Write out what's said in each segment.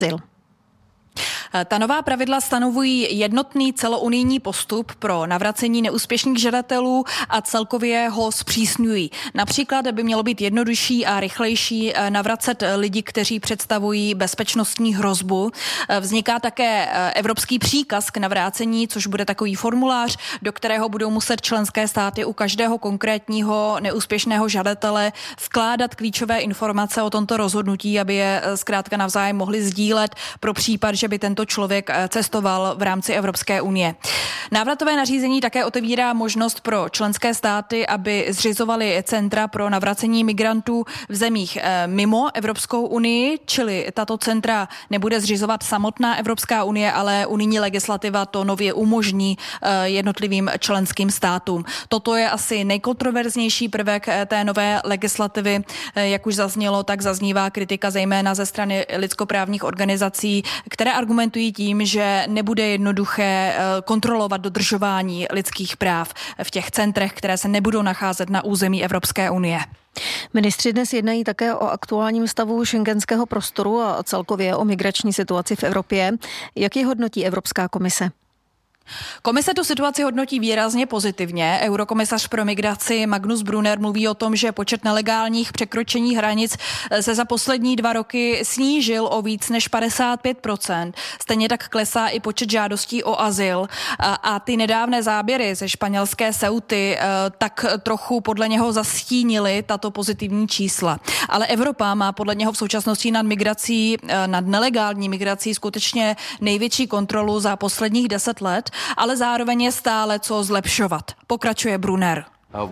Ta nová pravidla stanovují jednotný celounijní postup pro navracení neúspěšných žadatelů a celkově ho zpřísňují. Například by mělo být jednodušší a rychlejší navracet lidi, kteří představují bezpečnostní hrozbu. Vzniká také evropský příkaz k navrácení, což bude takový formulář, do kterého budou muset členské státy u každého konkrétního neúspěšného žadatele vkládat klíčové informace o tomto rozhodnutí, aby je zkrátka navzájem mohli sdílet pro případ, že by tento člověk cestoval v rámci Evropské unie. Návratové nařízení také otevírá možnost pro členské státy, aby zřizovali centra pro navracení migrantů v zemích mimo Evropskou unii, čili tato centra nebude zřizovat samotná Evropská unie, ale unijní legislativa to nově umožní jednotlivým členským státům. Toto je asi nejkontroverznější prvek té nové legislativy. Jak už zaznělo, tak zaznívá kritika zejména ze strany lidskoprávních organizací, které argumentují tím, že nebude jednoduché kontrolovat dodržování lidských práv v těch centrech, které se nebudou nacházet na území Evropské unie. Ministři dnes jednají také o aktuálním stavu schengenského prostoru a celkově o migrační situaci v Evropě. Jak ji hodnotí Evropská komise? Komise tu situaci hodnotí výrazně pozitivně. Eurokomisař pro migraci Magnus Brunner mluví o tom, že počet nelegálních překročení hranic se za poslední 2 roky snížil o víc než 55%. Stejně tak klesá i počet žádostí o azyl. A ty nedávné záběry ze španělské Ceuty tak trochu podle něho zastínily tato pozitivní čísla. Ale Evropa má podle něho v současnosti nad nelegální migrací skutečně největší kontrolu za posledních 10 let, ale zároveň je stále co zlepšovat. Pokračuje Brunner.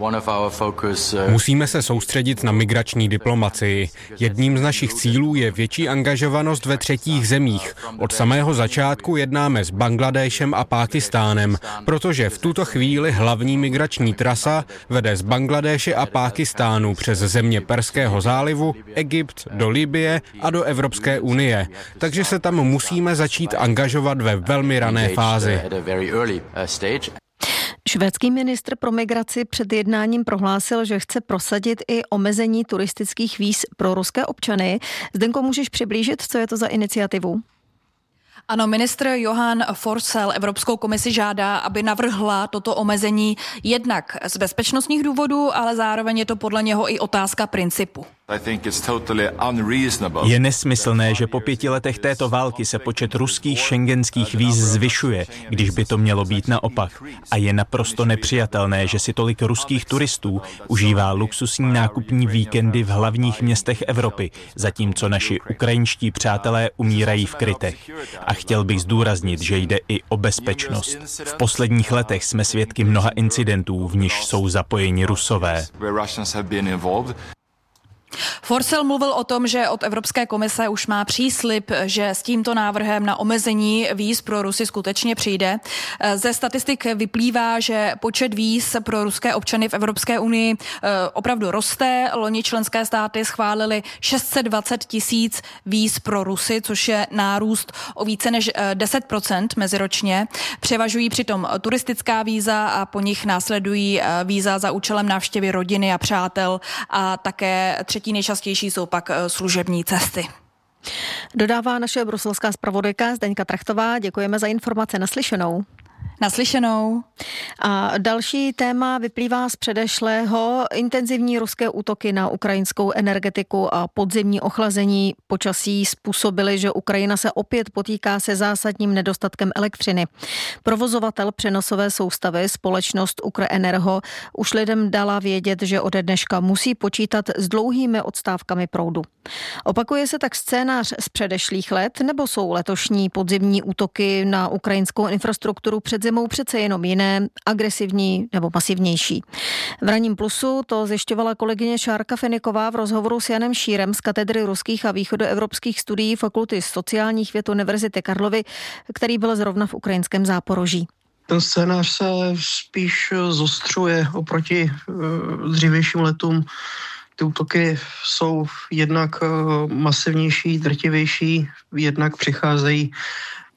Musíme se soustředit na migrační diplomacii. Jedním z našich cílů je větší angažovanost ve třetích zemích. Od samého začátku jednáme s Bangladéšem a Pákistánem, protože v tuto chvíli hlavní migrační trasa vede z Bangladéše a Pákistánu přes země Perského zálivu, Egypt, do Libye a do Evropské unie. Takže se tam musíme začít angažovat ve velmi rané fázi. Švédský ministr pro migraci před jednáním prohlásil, že chce prosadit i omezení turistických víz pro ruské občany. Zdenko, můžeš přiblížit, co je to za iniciativu? Ano, ministr Johan Forssell Evropskou komisi žádá, aby navrhla toto omezení jednak z bezpečnostních důvodů, ale zároveň je to podle něho i otázka principu. Je nesmyslné, že po 5 letech této války se počet ruských schengenských víz zvyšuje, když by to mělo být naopak. A je naprosto nepřijatelné, že si tolik ruských turistů užívá luxusní nákupní víkendy v hlavních městech Evropy, zatímco naši ukrajinští přátelé umírají v krytech. A chtěl bych zdůraznit, že jde i o bezpečnost. V posledních letech jsme svědky mnoha incidentů, v nichž jsou zapojeni Rusové. Forssell mluvil o tom, že od Evropské komise už má příslib, že s tímto návrhem na omezení víz pro Rusy skutečně přijde. Ze statistik vyplývá, že počet víz pro ruské občany v Evropské unii opravdu roste. Loni členské státy schválily 620 000 víz pro Rusy, což je nárůst o více než 10% meziročně. Převažují přitom turistická víza a po nich následují víza za účelem návštěvy rodiny a přátel a také třetí nejčastější jsou pak služební cesty. Dodává naše bruselská zpravodajka Zdeňka Trachtová. Děkujeme za informace. Naslyšenou. Naslyšenou. A další téma vyplývá z předešlého. Intenzivní ruské útoky na ukrajinskou energetiku a podzimní ochlazení počasí způsobily, že Ukrajina se opět potýká se zásadním nedostatkem elektřiny. Provozovatel přenosové soustavy společnost Ukrenergo už lidem dala vědět, že ode dneška musí počítat s dlouhými odstávkami proudu. Opakuje se tak scénář z předešlých let, nebo jsou letošní podzimní útoky na ukrajinskou infrastrukturu před zimou přece jenom jiné, agresivní nebo masivnější? V Ranním plusu to zjišťovala kolegyně Šárka Feniková v rozhovoru s Janem Šírem z katedry ruských a východoevropských studií Fakulty sociálních věd Univerzity Karlovy, který byl zrovna v ukrajinském Záporoží. Ten scénář se spíš zostřuje oproti dřívějším letům. Ty útoky jsou jednak masivnější, drtivější, jednak přicházejí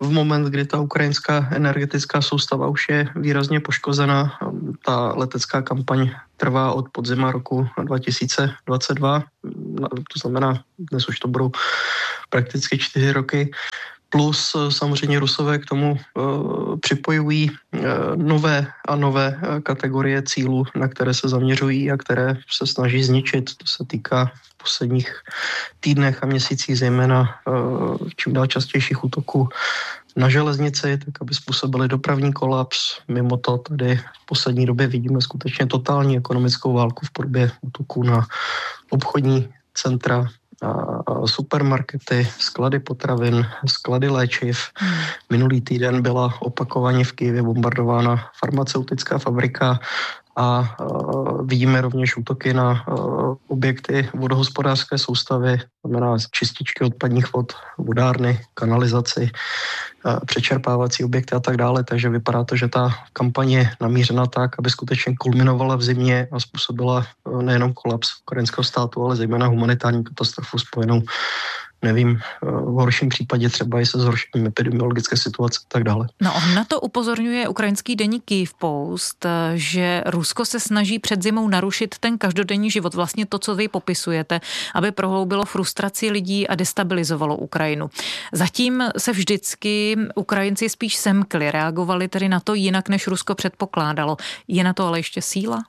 v moment, kdy ta ukrajinská energetická soustava už je výrazně poškozená. Ta letecká kampaň trvá od podzima roku 2022, to znamená, dnes už to budou prakticky 4 roky. Plus samozřejmě Rusové k tomu připojují nové a nové kategorie cílů, na které se zaměřují a které se snaží zničit. To se týká v posledních týdnech a měsících zejména čím dál častějších útoků na železnici, tak aby způsobili dopravní kolaps. Mimo to tady v poslední době vidíme skutečně totální ekonomickou válku v podobě útoků na obchodní centra, supermarkety, sklady potravin, sklady léčiv. Minulý týden byla opakovaně v Kyjevě bombardována farmaceutická fabrika a vidíme rovněž útoky na objekty vodohospodářské soustavy, znamená čističky odpadních vod, vodárny, kanalizaci, přečerpávací objekty a tak dále, takže vypadá to, že ta kampaně je namířena tak, aby skutečně kulminovala v zimě a způsobila nejenom kolaps ukrajinského státu, ale zejména humanitární katastrofu spojenou, nevím, v horším případě třeba i se zhoršením epidemiologické situace a tak dále. No, na to upozorňuje ukrajinský deník Kyjev Post, že Rusko se snaží před zimou narušit ten každodenní život, vlastně to, co vy popisujete, aby prohloubilo frustraci lidí a destabilizovalo Ukrajinu. Zatím se vždycky Ukrajinci spíš semkli, reagovali tedy na to jinak, než Rusko předpokládalo. Je na to ale ještě síla?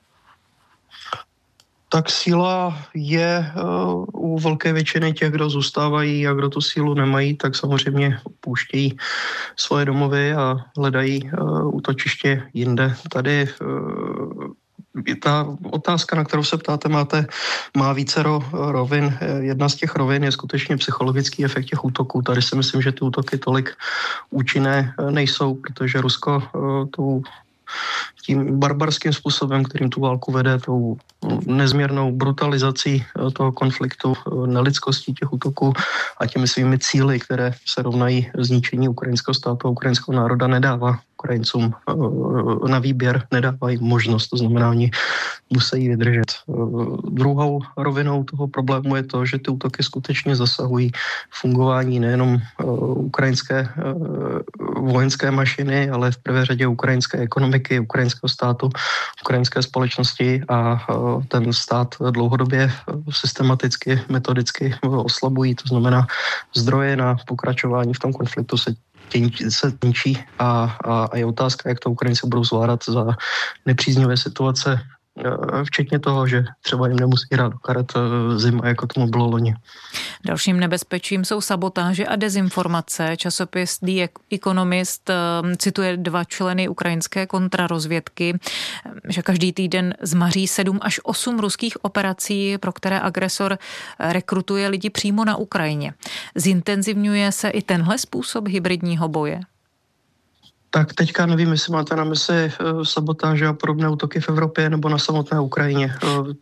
Tak síla je u velké většiny těch, kdo zůstávají a kdo tu sílu nemají, tak samozřejmě opouštějí svoje domovy a hledají útočiště jinde. Tady ta otázka, na kterou se ptáte, má vícero rovin. Jedna z těch rovin je skutečně psychologický efekt těch útoků. Tady si myslím, že ty útoky tolik účinné nejsou, protože Rusko tím barbarským způsobem, kterým tu válku vede, tou nezměrnou brutalizací toho konfliktu, nelidskostí těch útoků a těmi svými cíli, které se rovnají zničení ukrajinského státu a ukrajinského národa, nedává Ukrajincům na výběr, nedává jim možnost, to znamená, oni musí vydržet. Druhou rovinou toho problému je to, že ty útoky skutečně zasahují fungování nejenom ukrajinské vojenské mašiny, ale v prvé řadě ukrajinské ekonomiky, ukrajinského státu, ukrajinské společnosti a ten stát dlouhodobě systematicky, metodicky oslabují. To znamená, zdroje na pokračování v tom konfliktu se ničí a je otázka, jak to Ukrajinci budou zvládat za nepříznivé situace, včetně toho, že třeba jim nemusí hrát do karet zima, jako tomu bylo loni. Dalším nebezpečím jsou sabotáže a dezinformace. Časopis The Economist cituje 2 členy ukrajinské kontrarozvědky, že každý týden zmaří 7 až 8 ruských operací, pro které agresor rekrutuje lidi přímo na Ukrajině. Zintenzivňuje se i tenhle způsob hybridního boje? Tak teďka nevím, jestli máte na mysli sabotáže a podobné útoky v Evropě nebo na samotné Ukrajině.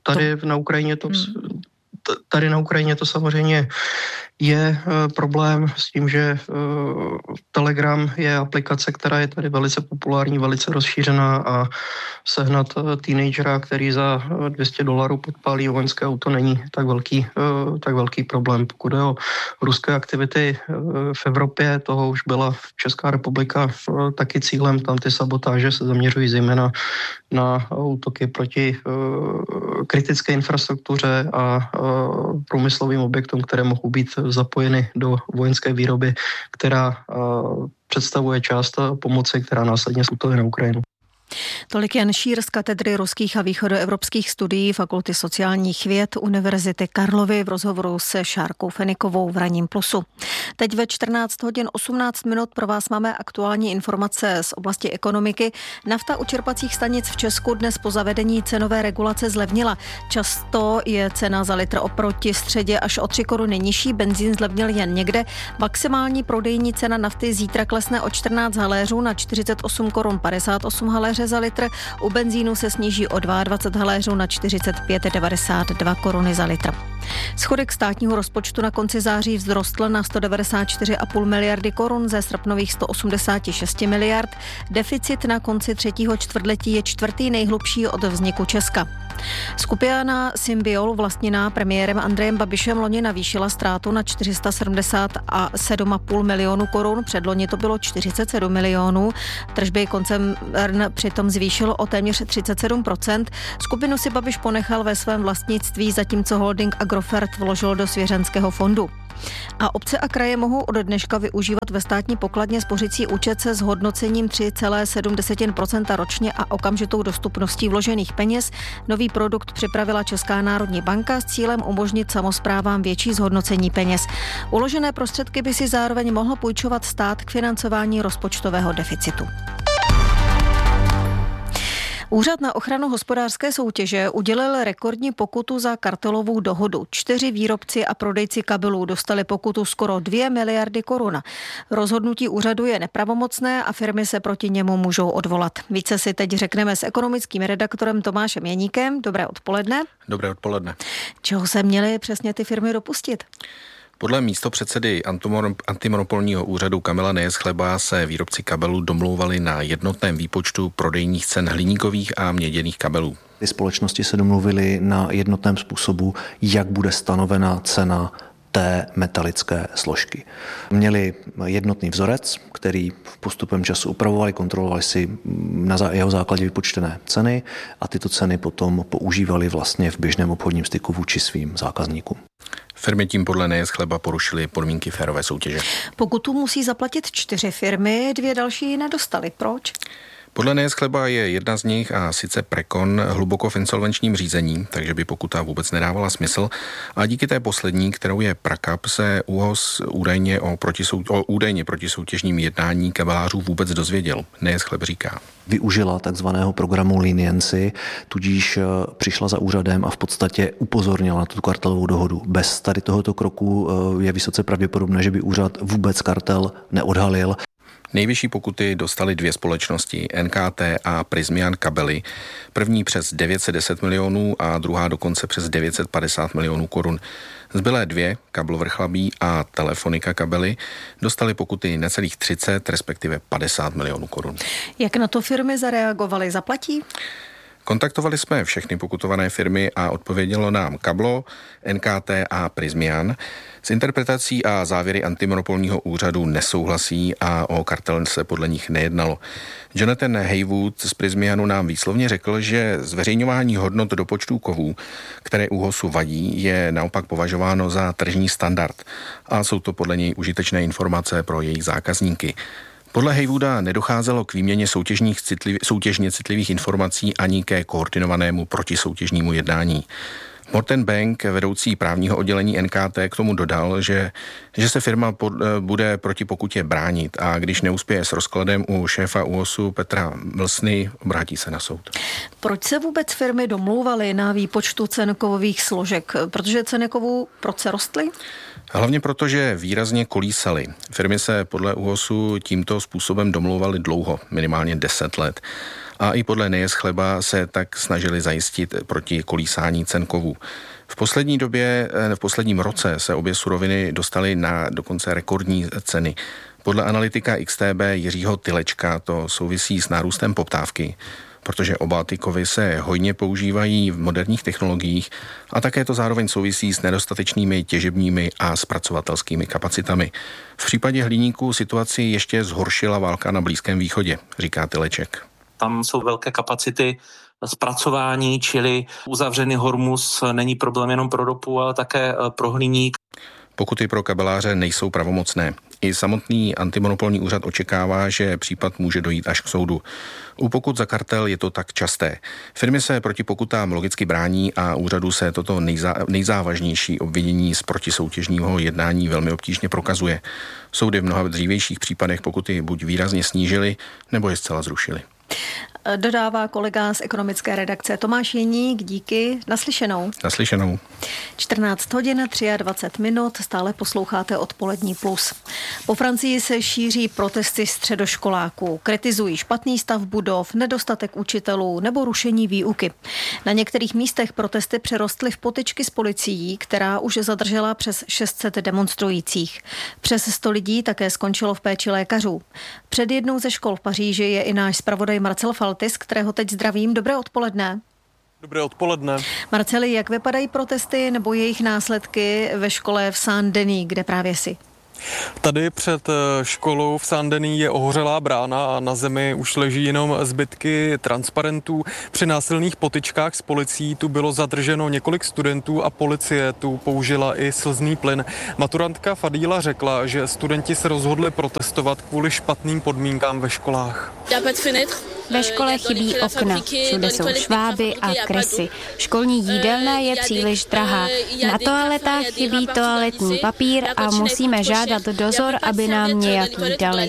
Tady na Ukrajině to samozřejmě je problém s tím, že Telegram je aplikace, která je tady velice populární, velice rozšířená a sehnat teenagera, který za $200 podpálí vojenské auto, není tak velký problém. Pokud je o ruské aktivity v Evropě, toho už byla Česká republika taky cílem. Tam ty sabotáže se zaměřují zejména na útoky proti kritické infrastruktuře a průmyslovým objektům, které mohou být zapojeny do vojenské výroby, která představuje část pomoci, která následně sputuje na Ukrajinu. Tolik Jan Šír z katedry ruských a východoevropských studií Fakulty sociálních věd Univerzity Karlovy v rozhovoru se Šárkou Fenikovou v Ranním plusu. Teď ve 14:18 pro vás máme aktuální informace z oblasti ekonomiky. Nafta u čerpacích stanic v Česku dnes po zavedení cenové regulace zlevnila. Často je cena za litr oproti středě až o 3 koruny nižší, benzín zlevnil jen někde. Maximální prodejní cena nafty zítra klesne o 14 haléřů na 48 korun 58 haléře za litr. U benzínu se sníží o 22 haléřů na 45,92 koruny za litr. Schodek státního rozpočtu na konci září vzrostl na 194,5 miliardy korun ze srpnových 186 miliard. Deficit na konci 3. čtvrtletí je 4. nejhlubší od vzniku Česka. Skupina Symbiol vlastněná premiérem Andrejem Babišem loni navýšila ztrátu na 477,5 milionů korun, předloni to bylo 47 milionů. Tržby koncern přitom zvýšil o téměř 37%. Skupinu si Babiš ponechal ve svém vlastnictví, zatímco holding Agrofert vložil do svěřenského fondu. A obce a kraje mohou od dneška využívat ve státní pokladně spořicí účet se zhodnocením 3,7% ročně a okamžitou dostupností vložených peněz. Nový produkt připravila Česká národní banka s cílem umožnit samosprávám větší zhodnocení peněz. Uložené prostředky by si zároveň mohl půjčovat stát k financování rozpočtového deficitu. Úřad na ochranu hospodářské soutěže udělil rekordní pokutu za kartelovou dohodu. 4 výrobci a prodejci kabelů dostali pokutu skoro 2 miliardy korun. Rozhodnutí úřadu je nepravomocné a firmy se proti němu můžou odvolat. Více si teď řekneme s ekonomickým redaktorem Tomášem Jeníkem. Dobré odpoledne. Dobré odpoledne. Čeho se měly přesně ty firmy dopustit? Podle místopředsedy antimonopolního úřadu Kamila Nejeschleba se výrobci kabelů domlouvali na jednotném výpočtu prodejních cen hliníkových a měděných kabelů. Ty společnosti se domluvily na jednotném způsobu, jak bude stanovena cena té metalické složky. Měli jednotný vzorec, který v postupem času upravovali, kontrolovali si na jeho základě vypočtené ceny a tyto ceny potom používali vlastně v běžném obchodním styku vůči svým zákazníkům. Firmy tím podle Nejeschleba porušily podmínky férové soutěže. Pokutu musí zaplatit 4 firmy, 2 další ji nedostaly. Proč? Podle Nejeschleba je jedna z nich, a sice Precon, hluboko v insolvenčním řízení, takže by pokuta vůbec nedávala smysl. A díky té poslední, kterou je Prakap, se ÚOHS údajně proti soutěžním jednání kabelářů vůbec dozvěděl. Nejeschleb říká. Využila takzvaného programu Leniency, tudíž přišla za úřadem a v podstatě upozornila na tu kartelovou dohodu. Bez tady tohoto kroku je vysoce pravděpodobné, že by úřad vůbec kartel neodhalil. Nejvyšší pokuty dostaly 2 společnosti, NKT a Prysmian Kabely. První přes 910 milionů a druhá dokonce přes 950 milionů korun. Zbylé 2, Kabel Vrchlabí a Telefonika Kabely, dostaly pokuty necelých 30, respektive 50 milionů korun. Jak na to firmy zareagovaly? Zaplatí? Kontaktovali jsme všechny pokutované firmy a odpovědělo nám Kablo, NKT a Prysmian. S interpretací a závěry antimonopolního úřadu nesouhlasí a o kartel se podle nich nejednalo. Jonathan Haywood z Prysmianu nám výslovně řekl, že zveřejňování hodnot do počtů kovů, které ÚOHSu vadí, je naopak považováno za tržní standard a jsou to podle něj užitečné informace pro jejich zákazníky. Podle Haywooda nedocházelo k výměně soutěžně citlivých informací ani ke koordinovanému protisoutěžnímu jednání. Morten Bank, vedoucí právního oddělení NKT, k tomu dodal, že se firma bude proti pokutě bránit a když neuspěje s rozkladem u šéfa ÚOHSu Petra Mlsny, obrátí se na soud. Proč se vůbec firmy domlouvaly na výpočtu cen kovových složek? Protože ceny kovů proč rostly? Hlavně proto, že výrazně kolísaly. Firmy se podle ÚOHSu tímto způsobem domlouvaly dlouho, minimálně 10 let. A i podle Nejeschleba se tak snažili zajistit proti kolísání cen kovů. V posledním roce se obě suroviny dostaly na dokonce rekordní ceny. Podle analytika XTB Jiřího Tylečka to souvisí s nárůstem poptávky, protože oba ty kovy se hojně používají v moderních technologiích a také to zároveň souvisí s nedostatečnými těžebními a zpracovatelskými kapacitami. V případě hliníku situaci ještě zhoršila válka na Blízkém východě, říká Tyleček. Tam jsou velké kapacity zpracování, čili uzavřený Hormuz není problém jenom pro ropu, ale také pro hliník. Pokuty pro kabeláře nejsou pravomocné. I samotný antimonopolní úřad očekává, že případ může dojít až k soudu. U pokut za kartel je to tak časté. Firmy se proti pokutám logicky brání a úřadu se toto nejzávažnější obvinění z protisoutěžního jednání velmi obtížně prokazuje. Soudy v mnoha dřívějších případech pokuty buď výrazně snížily, nebo je zcela zrušily. Dodává kolega z ekonomické redakce Tomáš Jeník, díky, naslyšenou. Naslyšenou. 14 hodin 23 minut, stále posloucháte Odpolední plus. Po Francii se šíří protesty středoškoláků. Kritizují špatný stav budov, nedostatek učitelů nebo rušení výuky. Na některých místech protesty přerostly v potyčky s policií, která už zadržela přes 600 demonstrujících. Přes 100 lidí také skončilo v péči lékařů. Před jednou ze škol v Paříži je i náš zpravodaj Marcel Faltis, kterého teď zdravím. Dobré odpoledne. Dobré odpoledne. Marceli, jak vypadají protesty nebo jejich následky ve škole v Saint-Denis, kde právě jsi? Tady před školou v Saint-Denis je ohořelá brána a na zemi už leží jenom zbytky transparentů. Při násilných potyčkách s policií tu bylo zadrženo několik studentů a policie tu použila i slzný plyn. Maturantka Fadíla řekla, že studenti se rozhodli protestovat kvůli špatným podmínkám ve školách. Ve škole chybí okna, všude jsou šváby a kresy. Školní jídelna je příliš drahá. Na toaletách chybí toaletní papír a musíme žádat dozor, aby nám nějaký dali.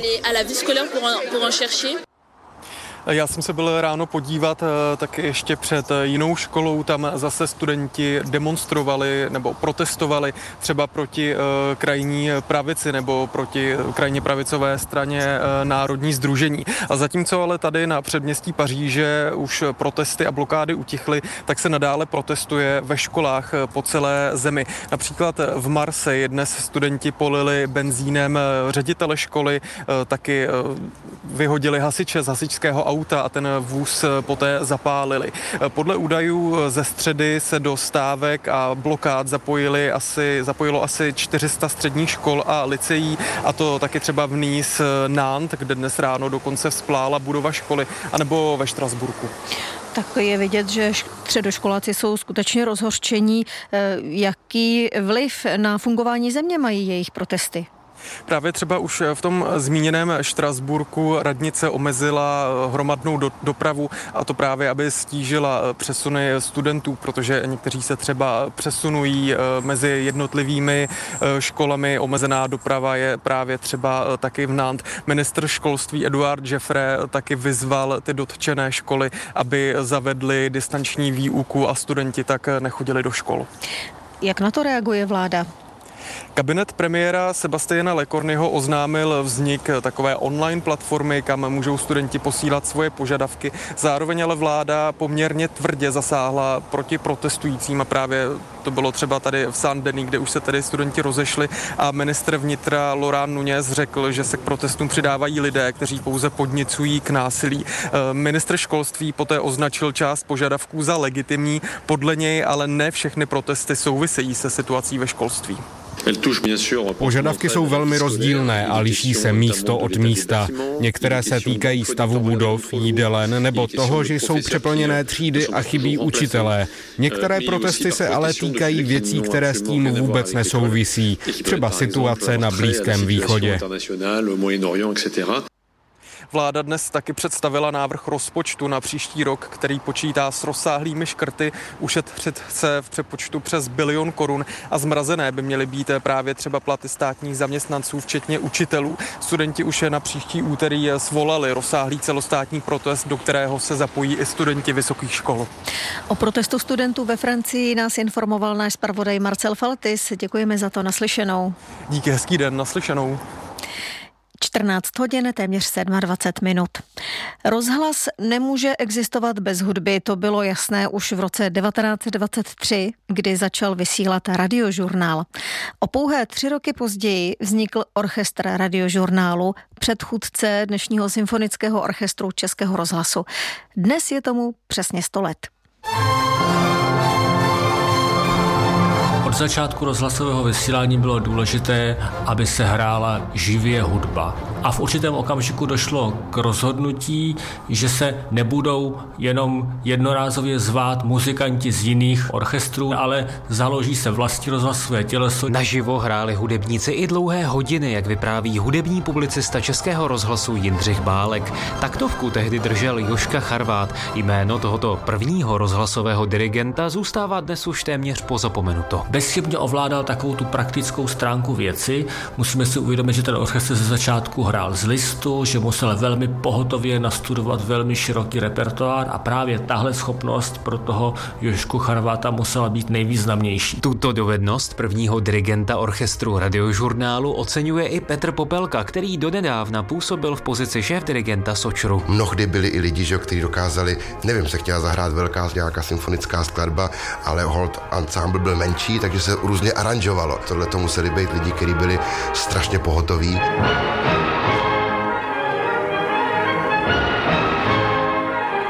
Já jsem se byl ráno podívat taky ještě před jinou školou, tam zase studenti demonstrovali nebo protestovali třeba proti krajní pravici nebo proti krajně pravicové straně Národní sdružení. A zatímco ale tady na předměstí Paříže už protesty a blokády utichly, tak se nadále protestuje ve školách po celé zemi. Například v Marseille dnes studenti polili benzínem ředitele školy, taky vyhodili hasiče z hasičského auta a ten vůz poté zapálili. Podle údajů ze středy se do stávek a blokád zapojilo asi 400 středních škol a lyceí, a to taky třeba v Nice, Nantes, kde dnes ráno dokonce vzplála budova školy, anebo ve Štrasburku. Tak je vidět, že středoškoláci jsou skutečně rozhořčení. Jaký vliv na fungování země mají jejich protesty? Právě třeba už v tom zmíněném Štrasburku radnice omezila hromadnou dopravu, a to právě, aby stížila přesuny studentů, protože někteří se třeba přesunují mezi jednotlivými školami. Omezená doprava je právě třeba taky v Nantes. Ministr školství Eduard Jeffrey taky vyzval ty dotčené školy, aby zavedli distanční výuku a studenti tak nechodili do škol. Jak na to reaguje vláda? Kabinet premiéra Sebastiana Lecornuho oznámil vznik takové online platformy, kam můžou studenti posílat svoje požadavky. Zároveň ale vláda poměrně tvrdě zasáhla proti protestujícím, a právě to bylo třeba tady v Saint-Denis, kde už se tedy studenti rozešli, a ministr vnitra Laurent Nunez řekl, že se k protestům přidávají lidé, kteří pouze podněcují k násilí. Ministr školství poté označil část požadavků za legitimní, podle něj ale ne všechny protesty souvisejí se situací ve školství. Požadavky jsou velmi rozdílné a liší se místo od místa. Některé se týkají stavu budov, jídelen nebo toho, že jsou přeplněné třídy a chybí učitelé. Některé protesty se ale týkají věcí, které s tím vůbec nesouvisí, třeba situace na Blízkém východě. Vláda dnes taky představila návrh rozpočtu na příští rok, který počítá s rozsáhlými škrty. Ušetřit se v přepočtu přes 1 bilion korun a zmrazené by měly být právě třeba platy státních zaměstnanců, včetně učitelů. Studenti už na příští úterý svolali rozsáhlý celostátní protest, do kterého se zapojí i studenti vysokých škol. O protestu studentů ve Francii nás informoval náš zpravodaj Marcel Faltis. Děkujeme za to, naslyšenou. Díky, hezký den, naslyšenou. 14 hodin, téměř 27 minut. Rozhlas nemůže existovat bez hudby, to bylo jasné už v roce 1923, kdy začal vysílat Radiožurnál. O pouhé 3 roky později vznikl orchestr Radiožurnálu, předchůdce dnešního symfonického orchestru Českého rozhlasu. Dnes je tomu přesně 100 let. Od začátku rozhlasového vysílání bylo důležité, aby se hrála živě hudba. A v určitém okamžiku došlo k rozhodnutí, že se nebudou jenom jednorázově zvát muzikanti z jiných orchestrů, ale založí se vlastní rozhlasové těleso. Naživo hráli hudebníci i dlouhé hodiny, jak vypráví hudební publicista Českého rozhlasu Jindřich Bálek. Taktovku tehdy držel Jožka Charvát. Jméno tohoto prvního rozhlasového dirigenta zůstává dnes už téměř pozapomenuto. Bezchybně ovládal takovou tu praktickou stránku věci. Musíme si uvědomit, že ten orchestr ze začátku hrál z listu, že musel velmi pohotově nastudovat velmi široký repertoár a právě tahle schopnost pro toho Jožku Charváta musela být nejvýznamnější. Tuto dovednost prvního dirigenta orchestru Radiožurnálu oceňuje i Petr Popelka, který donedávna působil v pozici šéfdirigenta Sočru. Mnohdy byli i lidi, kteří dokázali, nevím, se chtěla zahrát velká nějaká symfonická skladba, ale hold ansámbl byl menší, takže se různě aranžovalo. Tohle to museli být lidi, kteří byli strašně pohotoví.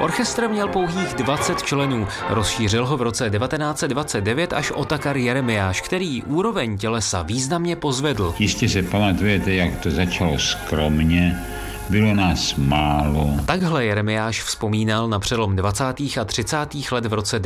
Orchestr měl pouhých 20 členů, rozšířil ho v roce 1929 až Otakar Jeremiáš, který úroveň tělesa významně pozvedl. Jistě se pamatujete, jak to začalo skromně. Bylo nás málo. Takhle Jeremiáš vzpomínal na přelom 20. a 30. let v roce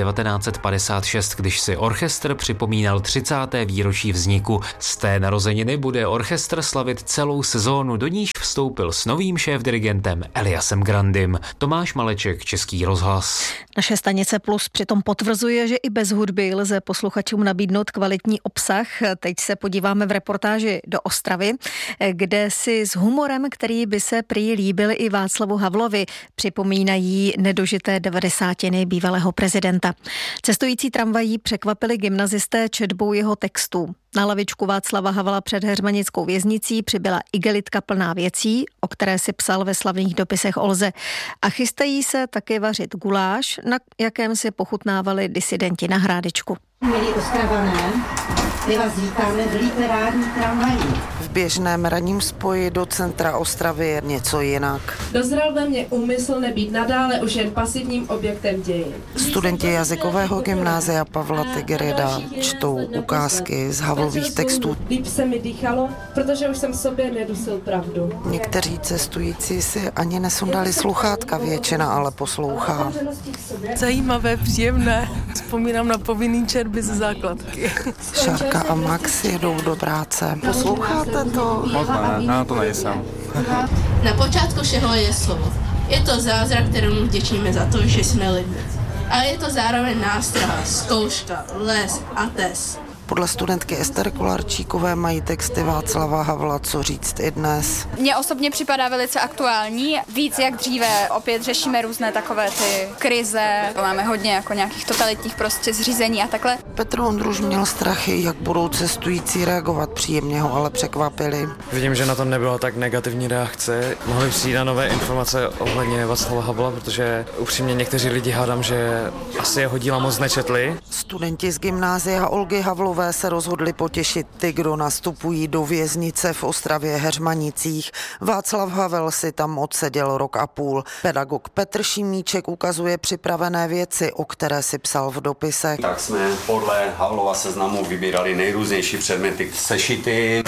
1956, když si orchestr připomínal 30. výročí vzniku. Z té narozeniny bude orchestr slavit celou sezónu, do níž vstoupil s novým šéfdirigentem Eliasem Grandym. Tomáš Maleček, Český rozhlas. Naše stanice Plus přitom potvrzuje, že i bez hudby lze posluchačům nabídnout kvalitní obsah. Teď se podíváme v reportáži do Ostravy, kde si s humorem, který by se prý líbil i Václavu Havlovi, připomínají nedožité 90. bývalého prezidenta. Cestující tramvají překvapili gymnazisté četbou jeho textů. Na lavičku Václava Havla před heřmanickou věznicí přibyla igelitka plná věcí, o které si psal ve slavných dopisech Olze. A chystají se taky vařit guláš, na jakém si pochutnávali disidenti na Hrádečku. Milí Ostravané, my vás vítáme v literární tramvaji. V běžném ranním spoji do centra Ostravy je něco jinak. Dozral ve mně úmysl nebýt nadále už jen pasivním objektem dějin. Studenti jazykového gymnázia Pavla Tigerida čtou ukázky z Havlových textů. Líp se mi dýchalo, protože už jsem sobě nedusil pravdu. Někteří cestující si ani nesundali sluchátka, většina ale poslouchá. Zajímavé, příjemné. Vzpomínám na povinný četby ze základky. Šárka a Max jedou do práce. Posloucháte to? Moc ne, to nejsem. Na počátku všeho je slovo. Je to zázrak, kterému vděčíme za to, že jsme lidé. Ale je to zároveň nástraha, zkouška, les a test. Podle studentky Estery Kolarčíkové mají texty Václava Havla co říct i dnes. Mně osobně připadá velice aktuální. Víc jak dříve opět řešíme různé takové ty krize. Máme hodně jako nějakých totalitních prostě zřízení a takhle. Petr Ondruž měl strachy, jak budou cestující reagovat. Příjemně ho ale překvapili. Vidím, že na to nebyla tak negativní reakce. Mohli přijít na nové informace ohledně Václava Havla, protože upřímně někteří lidi hádám, že asi jeho díla moc nečetli. Studenti z gymnázia Olgy Havlové se rozhodli potěšit ty, kdo nastupují do věznice v Ostravě Heřmanicích. Václav Havel si tam odseděl rok a půl. Pedagog Petr Šimíček ukazuje připravené věci, o které si psal v dopisech. Tak jsme podle Havlova seznamu vybírali nejrůznější předměty, sešity,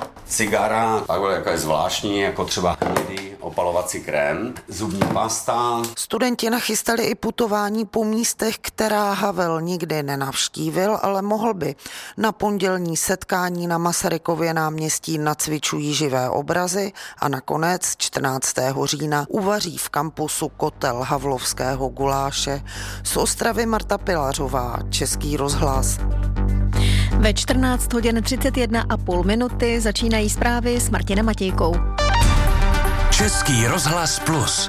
cigara, takhle jako je zvláštní, jako třeba hnědý opalovací krém, zubní pasta. Studenti nachystali i putování po místech, která Havel nikdy nenavštívil, ale mohl by. Na pondělní setkání na Masarykově náměstí nacvičují živé obrazy a nakonec 14. října uvaří v kampusu kotel havlovského guláše. Z Ostravy Marta Pilařová, Český rozhlas. Ve 14 hodin 31,5 minuty začínají zprávy s Martinem Matějkou. Český rozhlas Plus.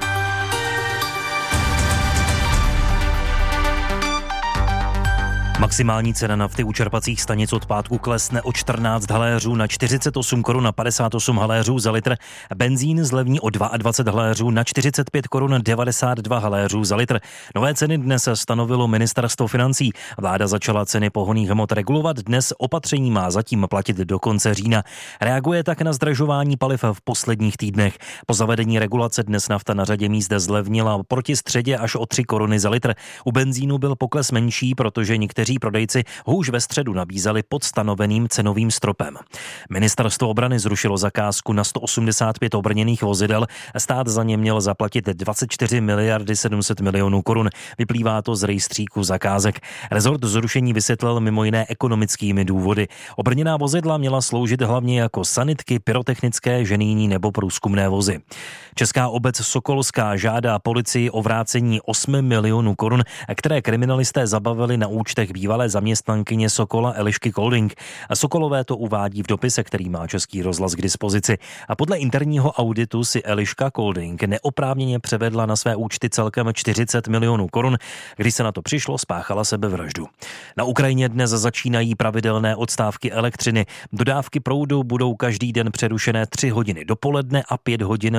Maximální cena nafty u čerpacích stanic od pátku klesne o 14 haléřů na 48 korun na 58 haléřů za litr. Benzín zlevní o 22 haléřů na 45 korun 92 haléřů za litr. Nové ceny dnes stanovilo ministerstvo financí. Vláda začala ceny pohonných hmot regulovat. Dnes opatření má zatím platit do konce října. Reaguje tak na zdražování paliv v posledních týdnech. Po zavedení regulace dnes nafta na řadě míst zlevnila proti středě až o 3 koruny za litr. U benzínu byl pokles menší, protože někteří prodejci ho už ve středu nabízeli pod stanoveným cenovým stropem. Ministerstvo obrany zrušilo zakázku na 185 obrněných vozidel. Stát za ně měl zaplatit 24 miliardy 700 milionů korun. Vyplývá to z rejstříku zakázek. Rezort zrušení vysvětlil mimo jiné ekonomickými důvody. Obrněná vozidla měla sloužit hlavně jako sanitky, pyrotechnické, ženijní nebo průzkumné vozy. Česká obec Sokolská žádá policii o vrácení 8 milionů korun, které kriminalisté zabavili na účtech bývalé zaměstnankyně Sokola Elišky Kolding. Sokolové to uvádí v dopise, který má Český rozhlas k dispozici. A podle interního auditu si Eliška Kolding neoprávněně převedla na své účty celkem 40 milionů korun. Když se na to přišlo, spáchala sebevraždu. Na Ukrajině dnes začínají pravidelné odstávky elektřiny. Dodávky proudu budou každý den přerušené 3 hodiny dopoledne a 5 hodin během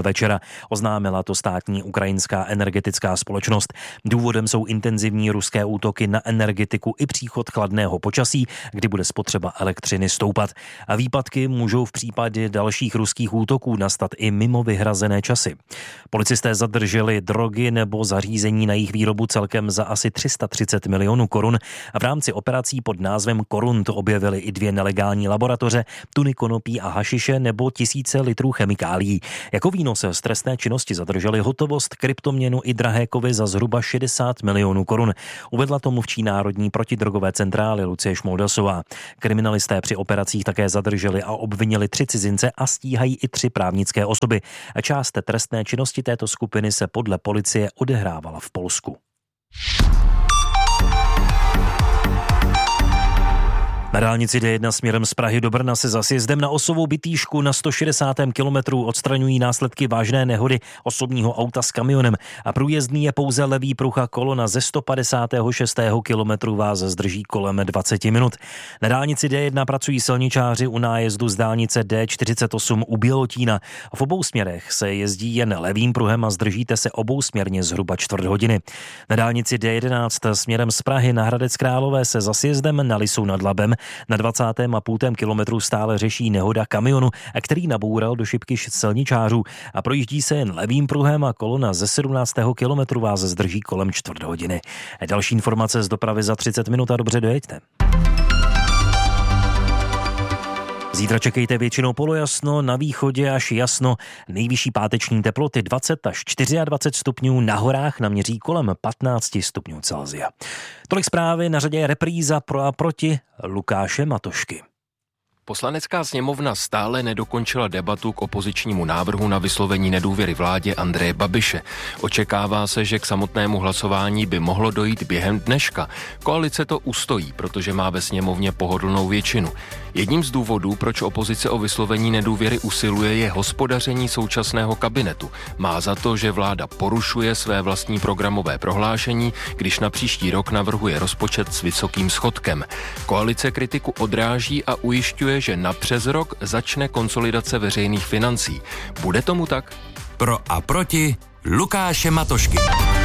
večera. Oznámila to státní ukrajinská energetická společnost. Důvodem jsou intenzivní ruské útoky na energetiku i příchod chladného počasí, kdy bude spotřeba elektřiny stoupat. A výpadky můžou v případě dalších ruských útoků nastat i mimo vyhrazené časy. Policisté zadrželi drogy nebo zařízení na jejich výrobu celkem za asi 330 milionů korun a v rámci operací pod názvem Korunt objevili i 2 nelegální laboratoře, tuny konopí a hašiše nebo tisíce litrů chemikálií. Jako výnos z trestné činnosti zadrželi hotovost, kryptoměnu i drahé kovy za zhruba 60 milionů korun. Uvedla to mluvčí Národní protidrogové centrály Lucie Šmoldasová. Kriminalisté při operacích také zadrželi a obvinili 3 cizince a stíhají i 3 právnické osoby. Část trestné činnosti této skupiny se podle policie odehrávala v Polsku. Na dálnici D1 směrem z Prahy do Brna se za sjezdem na osovou Bytýšku na 160. kilometru odstraňují následky vážné nehody osobního auta s kamionem a průjezdný je pouze levý pruh a kolona ze 156. kilometru vás zdrží kolem 20 minut. Na dálnici D1 pracují silničáři u nájezdu z dálnice D48 u Bělotína. V obou směrech se jezdí jen levým pruhem a zdržíte se obousměrně zhruba čtvrt hodiny. Na dálnici D11 směrem z Prahy na Hradec Králové se za sjezdem na Lisou nad Labem na 20,5 kilometru stále řeší nehoda kamionu, který naboural do šipky silničářů a projíždí se jen levým pruhem a kolona ze 17. kilometru vás zdrží kolem čtvrt hodiny. Další informace z dopravy za 30 minut a dobře dojeďte. Zítra čekejte většinou polojasno, na východě až jasno, nejvyšší páteční teploty 20 až 24 stupňů, na horách naměří kolem 15 stupňů Celsia. Tolik zprávy, na řadě je repríza pro a proti Lukáše Matošky. Poslanecká sněmovna stále nedokončila debatu k opozičnímu návrhu na vyslovení nedůvěry vládě Andreje Babiše. Očekává se, že k samotnému hlasování by mohlo dojít během dneška. Koalice to ustojí, protože má ve sněmovně pohodlnou většinu. Jedním z důvodů, proč opozice o vyslovení nedůvěry usiluje, je hospodaření současného kabinetu. Má za to, že vláda porušuje své vlastní programové prohlášení, když na příští rok navrhuje rozpočet s vysokým schodkem. Koalice kritiku odráží a ujišťuje, že napřes rok začne konsolidace veřejných financí. Bude tomu tak? Pro a proti Lukáše Matošky.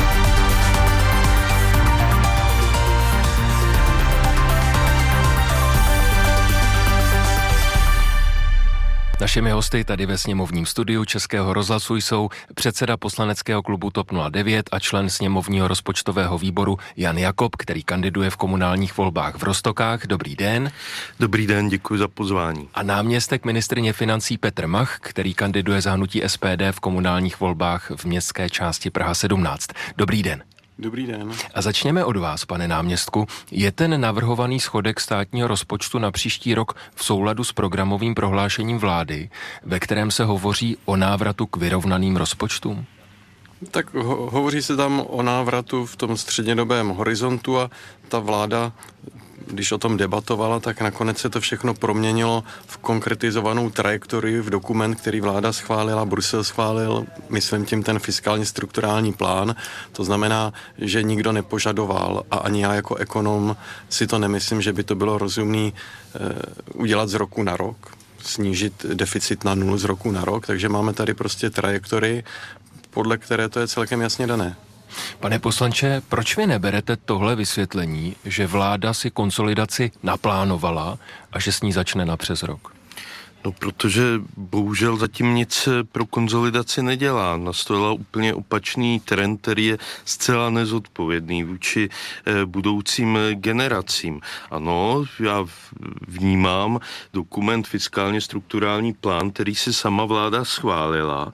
Našimi hosty tady ve sněmovním studiu Českého rozhlasu jsou předseda poslaneckého klubu TOP 09 a člen sněmovního rozpočtového výboru Jan Jakob, který kandiduje v komunálních volbách v Roztokách. Dobrý den. Dobrý den, děkuji za pozvání. A náměstek ministryně financí Petr Mach, který kandiduje za hnutí SPD v komunálních volbách v městské části Praha 17. Dobrý den. Dobrý den. A začněme od vás, pane náměstku. Je ten navrhovaný schodek státního rozpočtu na příští rok v souladu s programovým prohlášením vlády, ve kterém se hovoří o návratu k vyrovnaným rozpočtům? Tak hovoří se tam o návratu v tom střednědobém horizontu a ta vláda, když o tom debatovala, tak nakonec se to všechno proměnilo v konkretizovanou trajektorii, v dokument, který vláda schválila, Brusel schválil, myslím tím ten fiskálně strukturální plán. To znamená, že nikdo nepožadoval a ani já jako ekonom si to nemyslím, že by to bylo rozumné udělat z roku na rok, snížit deficit na 0 z roku na rok, takže máme tady prostě trajektorii, podle které to je celkem jasně dané. Pane poslanče, proč vy neberete tohle vysvětlení, že vláda si konsolidaci naplánovala a že s ní začne napřes rok? No, protože bohužel zatím nic pro konsolidaci nedělá. Nastolila úplně opačný trend, který je zcela nezodpovědný vůči budoucím generacím. Ano, já vnímám dokument fiskálně strukturální plán, který si sama vláda schválila.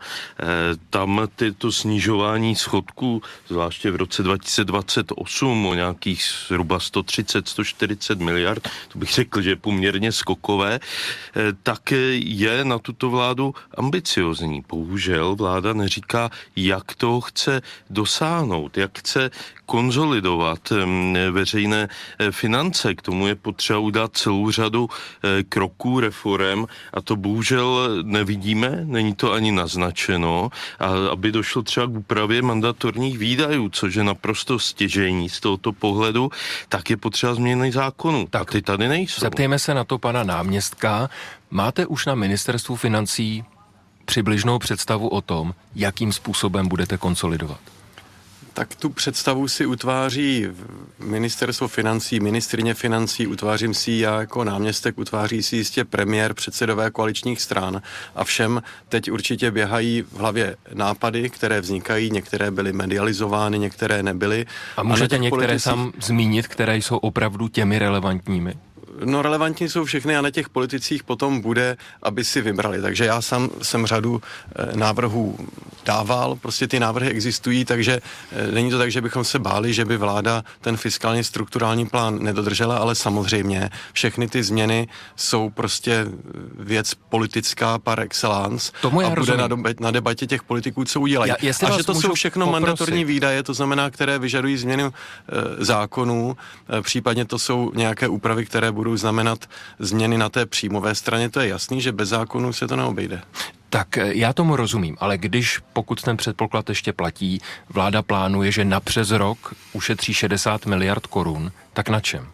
Tam to snižování schodků, zvláště v roce 2028 o nějakých zhruba 130-140 miliard, to bych řekl, že je poměrně skokové, tak je na tuto vládu ambiciozní. Bohužel vláda neříká, jak to chce dosáhnout, jak chce konsolidovat veřejné finance. K tomu je potřeba udělat celou řadu kroků, reforem a to bohužel nevidíme, není to ani naznačeno, a aby došlo třeba k úpravě mandatorních výdajů, což je naprosto stěžejní z tohoto pohledu, tak je potřeba změny zákonů. Tak ty tady nejsou. Zeptejme se na to pana náměstka. Máte už na ministerstvu financí přibližnou představu o tom, jakým způsobem budete konsolidovat? Tak tu představu si utváří ministerstvo financí, ministryně financí, utvářím si ji já jako náměstek, utváří si jistě premiér, předsedové koaličních stran a všem teď určitě běhají v hlavě nápady, které vznikají, některé byly medializovány, některé nebyly. A můžete některé sám zmínit, které jsou opravdu těmi relevantními? No relevantní jsou všechny a na těch politicích potom bude, aby si vybrali. Takže já sám jsem řadu návrhů dával, prostě ty návrhy existují, takže není to tak, že bychom se báli, že by vláda ten fiskálně strukturální plán nedodržela, ale samozřejmě všechny ty změny jsou prostě věc politická par excellence a bude na debatě těch politiků, co udělají. A že to jsou všechno mandatorní výdaje, to znamená, které vyžadují změnu zákonů, případně to jsou nějaké úpravy, které budou znamenat změny na té příjmové straně, to je jasný, že bez zákonů se to neobejde. Tak já tomu rozumím, ale pokud ten předpoklad ještě platí, vláda plánuje, že na přes rok ušetří 60 miliard korun, tak na čem?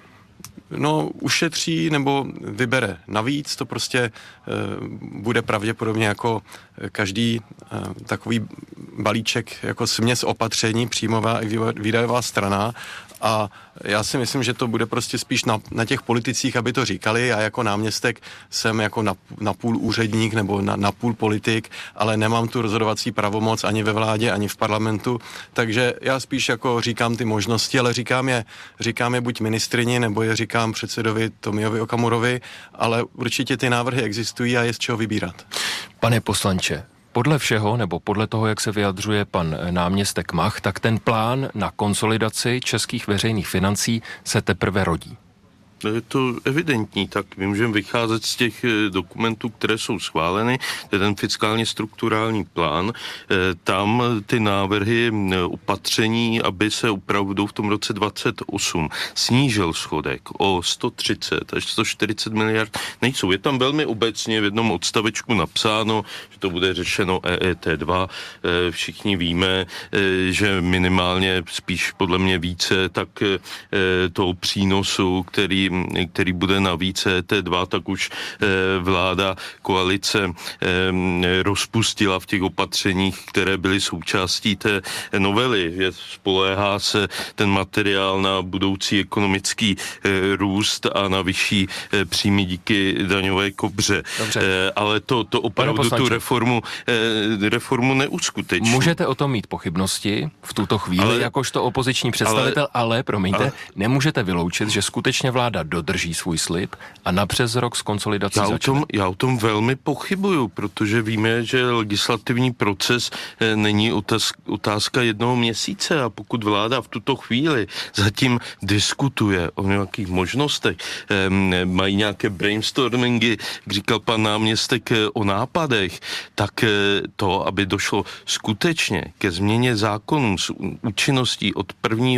No, ušetří nebo vybere navíc, to prostě bude pravděpodobně jako každý takový balíček, jako směs opatření, příjmová i výdajová strana. A já si myslím, že to bude prostě spíš na těch politicích, aby to říkali. Já jako náměstek jsem jako na půl úředník nebo na půl politik, ale nemám tu rozhodovací pravomoc ani ve vládě, ani v parlamentu. Takže já spíš jako říkám ty možnosti, ale říkám je buď ministrini, nebo je říkám předsedovi Tomiovi Okamurovi, ale určitě ty návrhy existují a je z čeho vybírat. Pane poslanče, podle všeho, nebo podle toho, jak se vyjadřuje pan náměstek Mach, tak ten plán na konsolidaci českých veřejných financí se teprve rodí. Je to evidentní, tak my můžeme vycházet z těch dokumentů, které jsou schváleny, ten fiskálně strukturální plán, tam ty návrhy opatření, aby se opravdu v tom roce 28 snížil schodek o 130 až 140 miliard nejsou. Je tam velmi obecně v jednom odstavečku napsáno, že to bude řešeno EET2. Všichni víme, že minimálně spíš podle mě více, tak toho přínosu, který bude navíc EET2, tak už vláda, koalice rozpustila v těch opatřeních, které byly součástí té novely. Spoléhá se ten materiál na budoucí ekonomický růst a na vyšší příjmy díky daňové kobře. Ale to opravdu tu reformu neuskuteční. Můžete o tom mít pochybnosti v tuto chvíli, jakožto opoziční představitel, ale nemůžete vyloučit, že skutečně vláda dodrží svůj slib a napřes rok s konsolidací začne. Já o tom velmi pochybuju, protože víme, že legislativní proces není otázka jednoho měsíce a pokud vláda v tuto chvíli zatím diskutuje o nějakých možnostech, mají nějaké brainstormingy, jak říkal pan náměstek, o nápadech, tak to, aby došlo skutečně ke změně zákonů s účinností od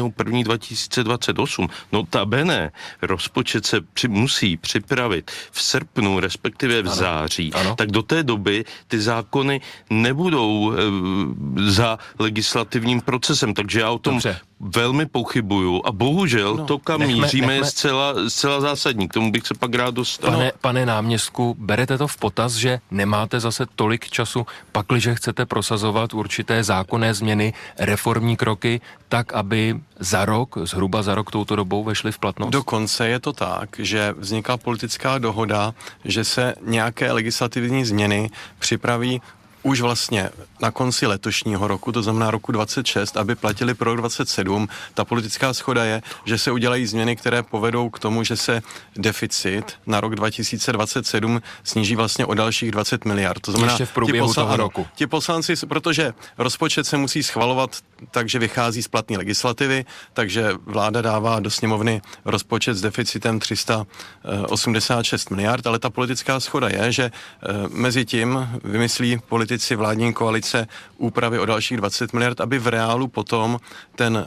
1.1.2028, notabene rozpočet se musí připravit v srpnu, respektive v září, tak do té doby ty zákony nebudou za legislativním procesem, takže já o tom velmi pochybuju a bohužel to, kam míříme, je zcela zásadní. K tomu bych se pak rád dostal. Pane náměstku, berete to v potaz, že nemáte zase tolik času, pakliže chcete prosazovat určité zákonné změny, reformní kroky, tak, aby zhruba za rok touto dobou vešly v platnost? Dokonce je to tak, že vzniká politická dohoda, že se nějaké legislativní změny připraví už vlastně na konci letošního roku, to znamená roku 26, aby platili pro rok 27. Ta politická shoda je, že se udělají změny, které povedou k tomu, že se deficit na rok 2027 sníží vlastně o dalších 20 miliard. To znamená, ještě v průběhu toho roku. Ti poslanci, protože rozpočet se musí schvalovat, takže vychází z platné legislativy, takže vláda dává do sněmovny rozpočet s deficitem 386 miliard, ale ta politická shoda je, že mezi tím vymyslí politici vládní koalice úpravy o dalších 20 miliard, aby v reálu potom ten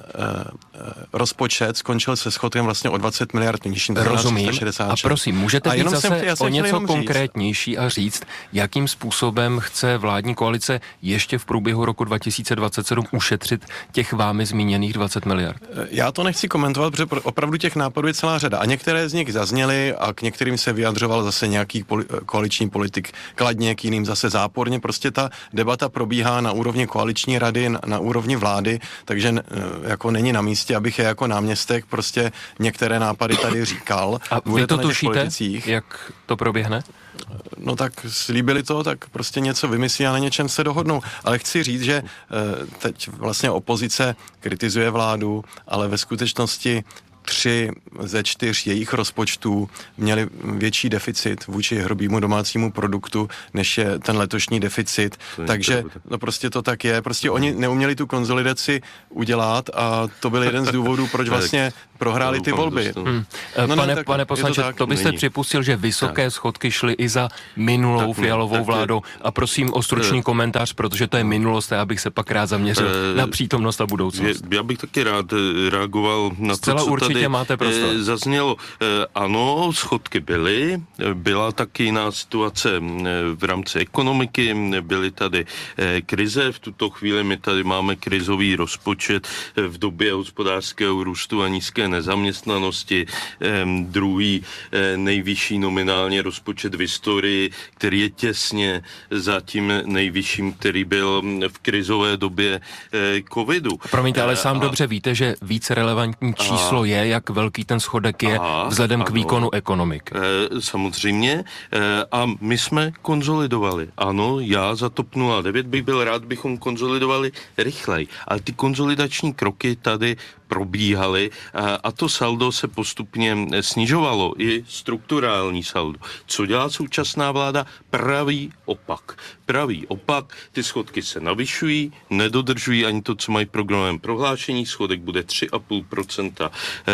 rozpočet skončil se schodkem vlastně o 20 miliard nižším. Rozumím. A prosím, můžete být zase o něco konkrétnější a říct, jakým způsobem chce vládní koalice ještě v průběhu roku 2027 ušetřit těch vámi zmíněných 20 miliard? Já to nechci komentovat, protože opravdu těch nápadů je celá řada. A některé z nich zazněly a k některým se vyjadřoval zase nějaký koaliční politik kladně, k jiným zase záporně. Prostě ta debata probíhá na úrovni koaliční rady, na úrovni vlády, takže jako není na místě, abych je jako náměstek prostě některé nápady tady říkal. A vy to tušíte, jak to proběhne? No tak slíbili to, tak prostě něco vymyslí a na něčem se dohodnou. Ale chci říct, že teď vlastně opozice kritizuje vládu, ale ve skutečnosti 3 ze 4 jejich rozpočtů měli větší deficit vůči hrubému domácímu produktu, než je ten letošní deficit. Takže no prostě to tak je. Prostě oni neuměli tu konsolidaci udělat a to byl jeden z důvodů, proč vlastně prohráli ty volby. Pane poslanče, to byste připustil, že vysoké schodky šly i za minulou Fialovou vládou. A prosím o stručný komentář, protože to je minulost a já bych se pak rád zaměřil na přítomnost a budoucnost. Já bych taky rád reagoval na to, co tady máte zaznělo. Ano, schodky byly, byla taky jiná situace v rámci ekonomiky, byly tady krize, v tuto chvíli my tady máme krizový rozpočet v době hospodářského růstu a nízké nezaměstnanosti, druhý nejvyšší nominálně rozpočet v historii, který je těsně za tím nejvyšším, který byl v krizové době covidu. Promiňte, ale sám dobře víte, že víc relevantní číslo je, jak velký ten schodek je vzhledem k výkonu ekonomik. Samozřejmě. A my jsme konsolidovali. Ano, já za TOP 09 bych byl rád, bychom konsolidovali rychleji. Ale ty konsolidační kroky tady probíhaly a to saldo se postupně snižovalo, i strukturální saldo. Co dělá současná vláda? Pravý opak. Ty schodky se navyšují, nedodržují ani to, co mají v programovém prohlášení. Schodek bude 3,5%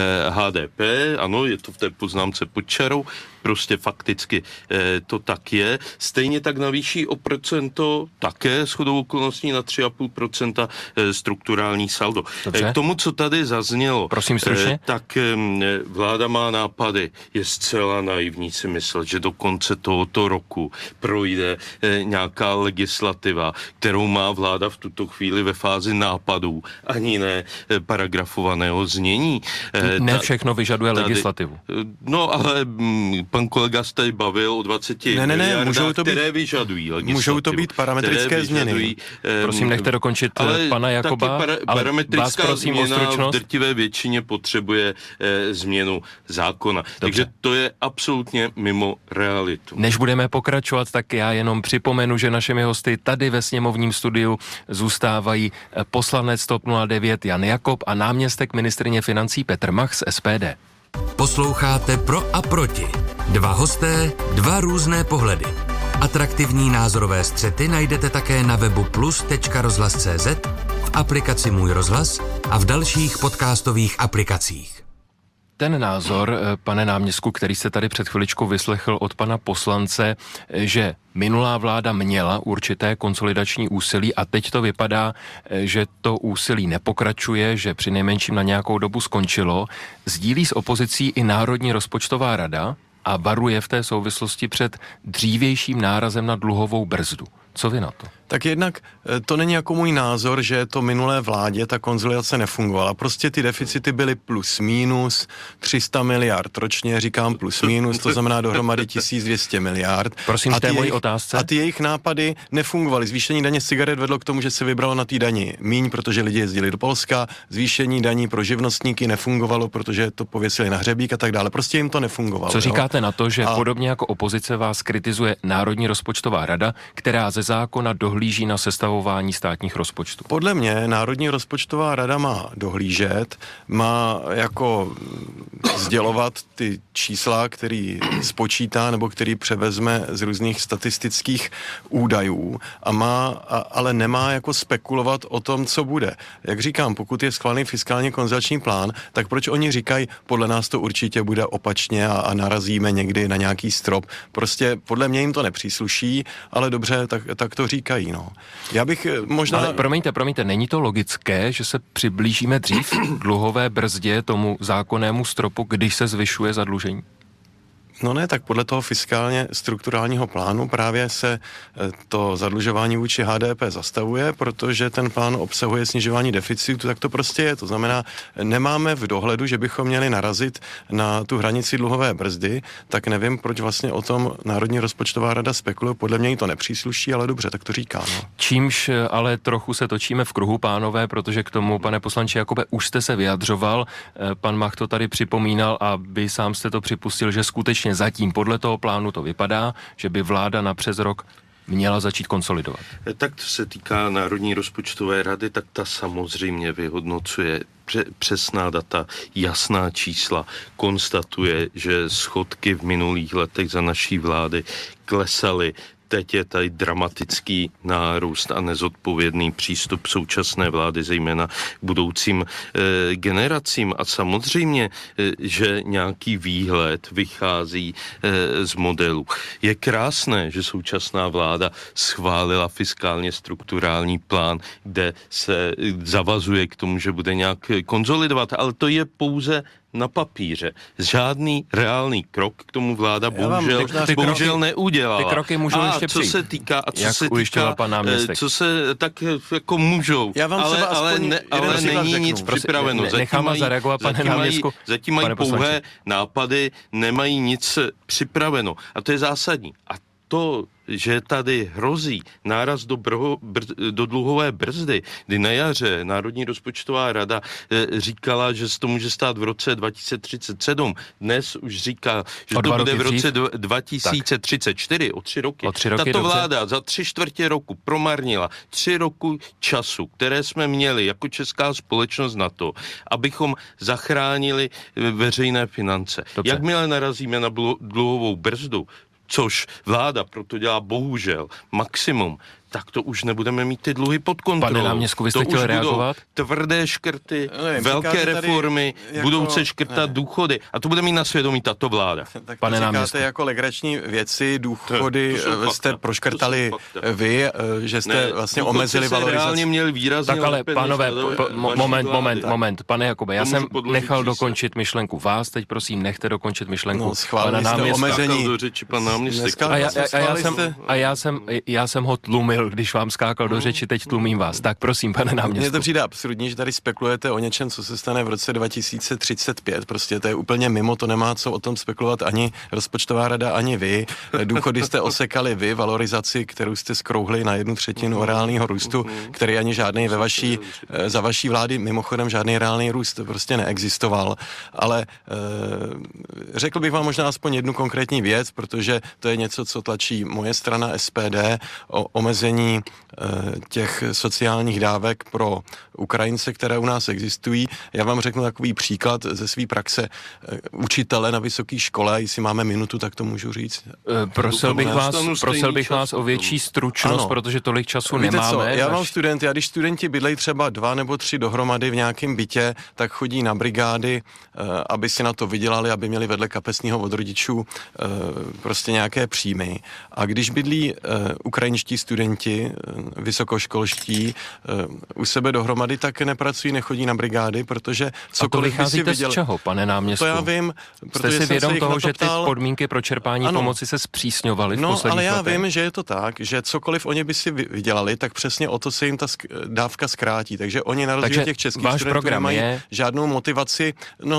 HDP. Ano, je to v té poznámce pod čarou. Prostě fakticky to tak je. Stejně tak navýší o procento také shodou okolností na 3,5% strukturální saldo. K tomu, co tady zaznělo, prosím stručně, tak vláda má nápady. Je zcela naivní si myslet, že do konce tohoto roku projde nějaká legislativa, kterou má vláda v tuto chvíli ve fázi nápadů, ani ne paragrafovaného znění. Ne všechno vyžaduje legislativu. No, ale pan kolega se tady bavil o 20 miliardách, které vyžadují legislativu. Můžou to být parametrické změny. Prosím, nechte dokončit pana Jakoba, ale vás prosím o stručnost. V drtivé většině potřebuje změnu zákona. Dobře. Takže to je absolutně mimo realitu. Než budeme pokračovat, tak já jenom připomenu, že našimi hosty tady ve sněmovním studiu zůstávají poslanec TOP 09 Jan Jakob a náměstek ministryně financí Petr Mach z SPD. Posloucháte Pro a proti. 2 hosté, 2 různé pohledy. Atraktivní názorové střety najdete také na webu plus.rozhlas.cz, v aplikaci Můj rozhlas a v dalších podcastových aplikacích. Ten názor, pane náměstku, který se tady před chviličkou vyslechl od pana poslance, že minulá vláda měla určité konsolidační úsilí a teď to vypadá, že to úsilí nepokračuje, že přinejmenším na nějakou dobu skončilo, sdílí s opozicí i Národní rozpočtová rada a varuje v té souvislosti před dřívějším nárazem na dluhovou brzdu. Co vy na to? Tak jednak to není jako můj názor, že to minulé vládě ta konsolidace nefungovala. Prostě ty deficity byly plus minus 300 miliard ročně, říkám plus minus, to znamená dohromady 1200 miliard. Prosím, té mojí otázce. A ty jejich nápady nefungovaly. Zvýšení daně z cigaret vedlo k tomu, že se vybralo na té dani míň, protože lidi jezdili do Polska. Zvýšení daní pro živnostníky nefungovalo, protože to pověsili na hřebík a tak dále. Prostě jim to nefungovalo. Co říkáte na to, že podobně jako opozice vás kritizuje Národní rozpočtová rada, která ze zákona dohlíží na sestavování státních rozpočtů? Podle mě Národní rozpočtová rada má dohlížet, má jako sdělovat ty čísla, který spočítá nebo který převezme z různých statistických údajů ale nemá jako spekulovat o tom, co bude. Jak říkám, pokud je schválený fiskálně konsolidační plán, tak proč oni říkají, podle nás to určitě bude opačně a narazíme někdy na nějaký strop. Prostě podle mě jim to nepřísluší, ale dobře, tak to říkají. říkají. No. Já bych možná... Ale promiňte, není to logické, že se přiblížíme dřív dluhové brzdě tomu zákonnému stropu, když se zvyšuje zadlužení? No ne, tak podle toho fiskálně strukturálního plánu právě se to zadlužování vůči HDP zastavuje, protože ten plán obsahuje snižování deficitu, tak to prostě je. To znamená, nemáme v dohledu, že bychom měli narazit na tu hranici dluhové brzdy, tak nevím, proč vlastně o tom Národní rozpočtová rada spekuluje. Podle mě jí to nepřísluší, ale dobře, tak to říká. No. Čímž ale trochu se točíme v kruhu, pánové, protože k tomu, pane poslanče Jakobe, už jste se vyjadřoval, pan Mach to tady připomínal a vy sám jste to připustil, že skutečně zatím podle toho plánu to vypadá, že by vláda na přes rok měla začít konsolidovat. Tak to se týká Národní rozpočtové rady, tak ta samozřejmě vyhodnocuje přesná data, jasná čísla, konstatuje, že schodky v minulých letech za naší vlády klesaly. Teď je tady dramatický nárůst a nezodpovědný přístup současné vlády, zejména k budoucím generacím. A samozřejmě, že nějaký výhled vychází z modelu. Je krásné, že současná vláda schválila fiskálně strukturální plán, kde se zavazuje k tomu, že bude nějak konsolidovat, ale to je pouze na papíře. Žádný reálný krok k tomu vláda bohužel neudělala. Ty kroky můžou ještě přijít. Co se týká, pan náměstek. co se tak jako můžou, ale není nic připraveno. Nechám vás zareagovat, pane náměstku. Zatím mají pouhé nápady, nemají nic připraveno. A to je zásadní. A to, že tady hrozí náraz do dluhové brzdy, kdy na jaře Národní rozpočtová rada říkala, že se to může stát v roce 2037. Dnes už říká, že to bude v roce 2034, o 3 roky. Tato vláda za 3/4 roku promarnila 3 roky času, které jsme měli jako česká společnost na to, abychom zachránili veřejné finance. Dobře. Jakmile narazíme na dluhovou brzdu, což vláda proto dělá bohužel maximum, tak to už nebudeme mít ty dluhy pod kontrolou. Pane náměstku, vy jste chtěl reagovat? Tvrdé škrty, velké reformy, budou se škrtat důchody. A to bude mít na svědomí tato vláda. Tak pane náměstku, jako legrační věci, důchody jste proškrtali vy, že jste vlastně omezili valorizaci. Měli výrazně. Tak ale pánové, moment, pane Jakobe, já jsem nechal dokončit myšlenku vás, teď prosím nechte dokončit myšlenku pana náměstka. A já jsem ho tlumil, když vám skákal do řeči, teď tlumím vás. Tak prosím, pane náměstku. Mně to přijde absurdní, že tady spekulujete o něčem, co se stane v roce 2035. Prostě to je úplně mimo, to nemá co o tom spekulovat ani rozpočtová rada, ani vy. Důchody jste osekali vy, valorizaci, kterou jste skrouhli na 1/3 reálného růstu, který ani žádný za vaší vlády, mimochodem žádný reálný růst prostě neexistoval. Ale řekl bych vám možná aspoň jednu konkrétní věc, protože to je něco, co tlačí moje strana SPD, o omezení těch sociálních dávek pro Ukrajince, které u nás existují. Já vám řeknu takový příklad ze své praxe. Učitele na vysoké škole, jestli máme minutu, tak to můžu říct. Prosil bych vás o větší stručnost, ano. Protože tolik času Víte nemáme. Já mám studenty, a když studenti bydlejí třeba 2 nebo 3 dohromady v nějakém bytě, tak chodí na brigády, aby si na to vydělali, aby měli vedle kapesního od rodičů prostě nějaké příjmy. A když bydlí ukrajinští studenti, vysokoškolští, u sebe dohromady, tak nepracují, nechodí na brigády, protože cokoliv by si vydělali. Z čeho, pane náměstku? To já vím, protože jste si vědom toho, že ty podmínky pro čerpání pomoci se zpřísňovaly v posledních ale já letech? vím, že je to tak, že cokoliv oni by si vydělali, tak přesně o to se jim ta dávka zkrátí. Takže oni na rozdíl těch českých studentů nemají žádnou motivaci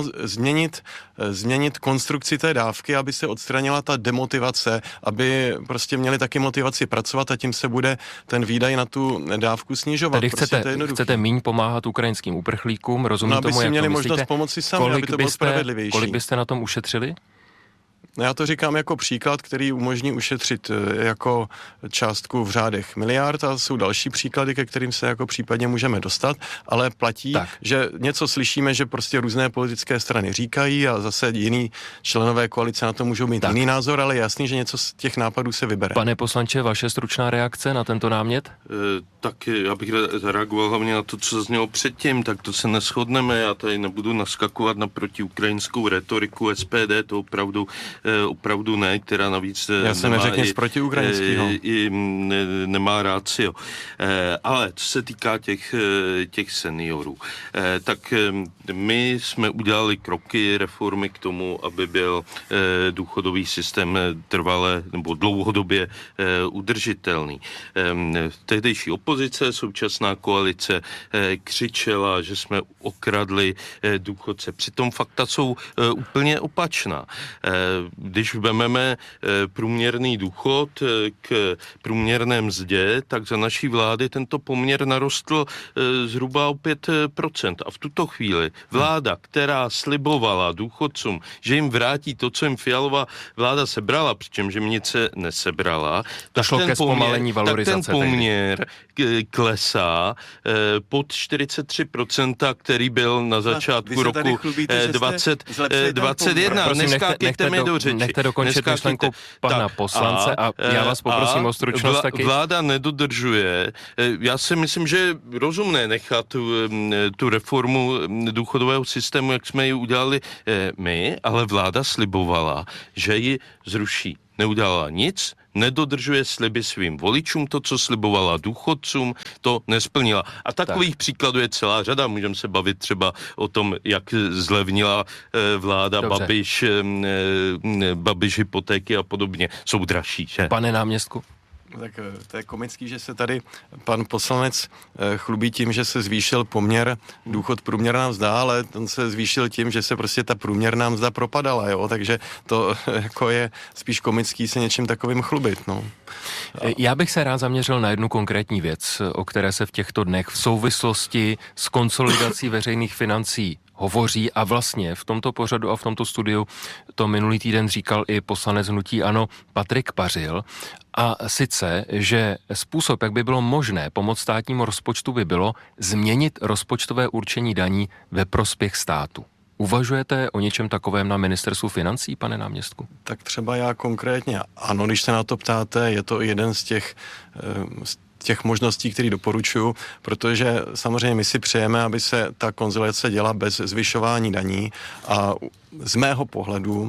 změnit konstrukci té dávky, aby se odstranila ta demotivace, aby prostě měli taky motivaci pracovat a tím se bude ten výdaj na tu dávku snižovat. Tedy chcete míň pomáhat ukrajinským uprchlíkům, rozumím tomu, jak měli to možnost myslíte. pomoci sami, aby to bylo spravedlivější. Kolik byste na tom ušetřili? Já to říkám jako příklad, který umožní ušetřit jako částku v řádech miliard a jsou další příklady, ke kterým se jako případně můžeme dostat, ale platí, že něco slyšíme, že prostě různé politické strany říkají a zase jiný členové koalice na to můžou mít jiný názor, ale jasný, že něco z těch nápadů se vybere. Pane poslanče, vaše stručná reakce na tento námět? Tak já bych zareagoval hlavně na to, co zaznělo předtím, tak to se neshodneme, já tady nebudu naskakovat na protiukrajinskou retoriku SPD, to opravdu ne, která navíc já jsem neřekl nic protiukrajinského. Nemá rácio. Ale co se týká těch seniorů, tak my jsme udělali kroky, reformy k tomu, aby byl důchodový systém trvale nebo dlouhodobě udržitelný. Tehdejší opozice, současná koalice křičela, že jsme okradli důchodce. Přitom fakta jsou úplně opačná. Když vezmeme průměrný důchod k průměrné mzdě, tak za naší vlády tento poměr narostl zhruba o 5%. A v tuto chvíli vláda, která slibovala důchodcům, že jim vrátí to, co jim Fialová vláda sebrala, přičemž jim nic nesebrala, tak ten poměr klesá pod 43%, který byl na začátku roku 2021. Neskákejte mi do řeči. Nechte dokončit myšlenku pana poslance a já vás poprosím o stručnost taky. Vláda nedodržuje. Já si myslím, že je rozumné nechat tu reformu důchodového systému, jak jsme ji udělali my, ale vláda slibovala, že ji zruší. Neudělala nic, nedodržuje sliby svým voličům, to, co slibovala důchodcům, to nesplnila. A takových příkladů je celá řada. Můžeme se bavit třeba o tom, jak zlevnila vláda Babiš hypotéky a podobně. Jsou dražší, že? Pane náměstku? Tak to je komický, že se tady pan poslanec chlubí tím, že se zvýšil poměr důchod průměrná mzda, ale on se zvýšil tím, že se prostě ta průměrná mzda propadala, jo, takže to jako je spíš komický se něčím takovým chlubit, no. Já bych se rád zaměřil na jednu konkrétní věc, o které se v těchto dnech v souvislosti s konsolidací veřejných financí hovoří a vlastně v tomto pořadu a v tomto studiu to minulý týden říkal i poslanec hnutí ANO Patrik Pařil. A sice, že způsob, jak by bylo možné pomoct státnímu rozpočtu, by bylo změnit rozpočtové určení daní ve prospěch státu. Uvažujete o něčem takovém na ministerstvu financí, pane náměstku? Tak třeba já konkrétně ano, když se na to ptáte, je to jeden z těch možností, které doporučuju, protože samozřejmě my si přejeme, aby se ta konsolidace děla bez zvyšování daní a z mého pohledu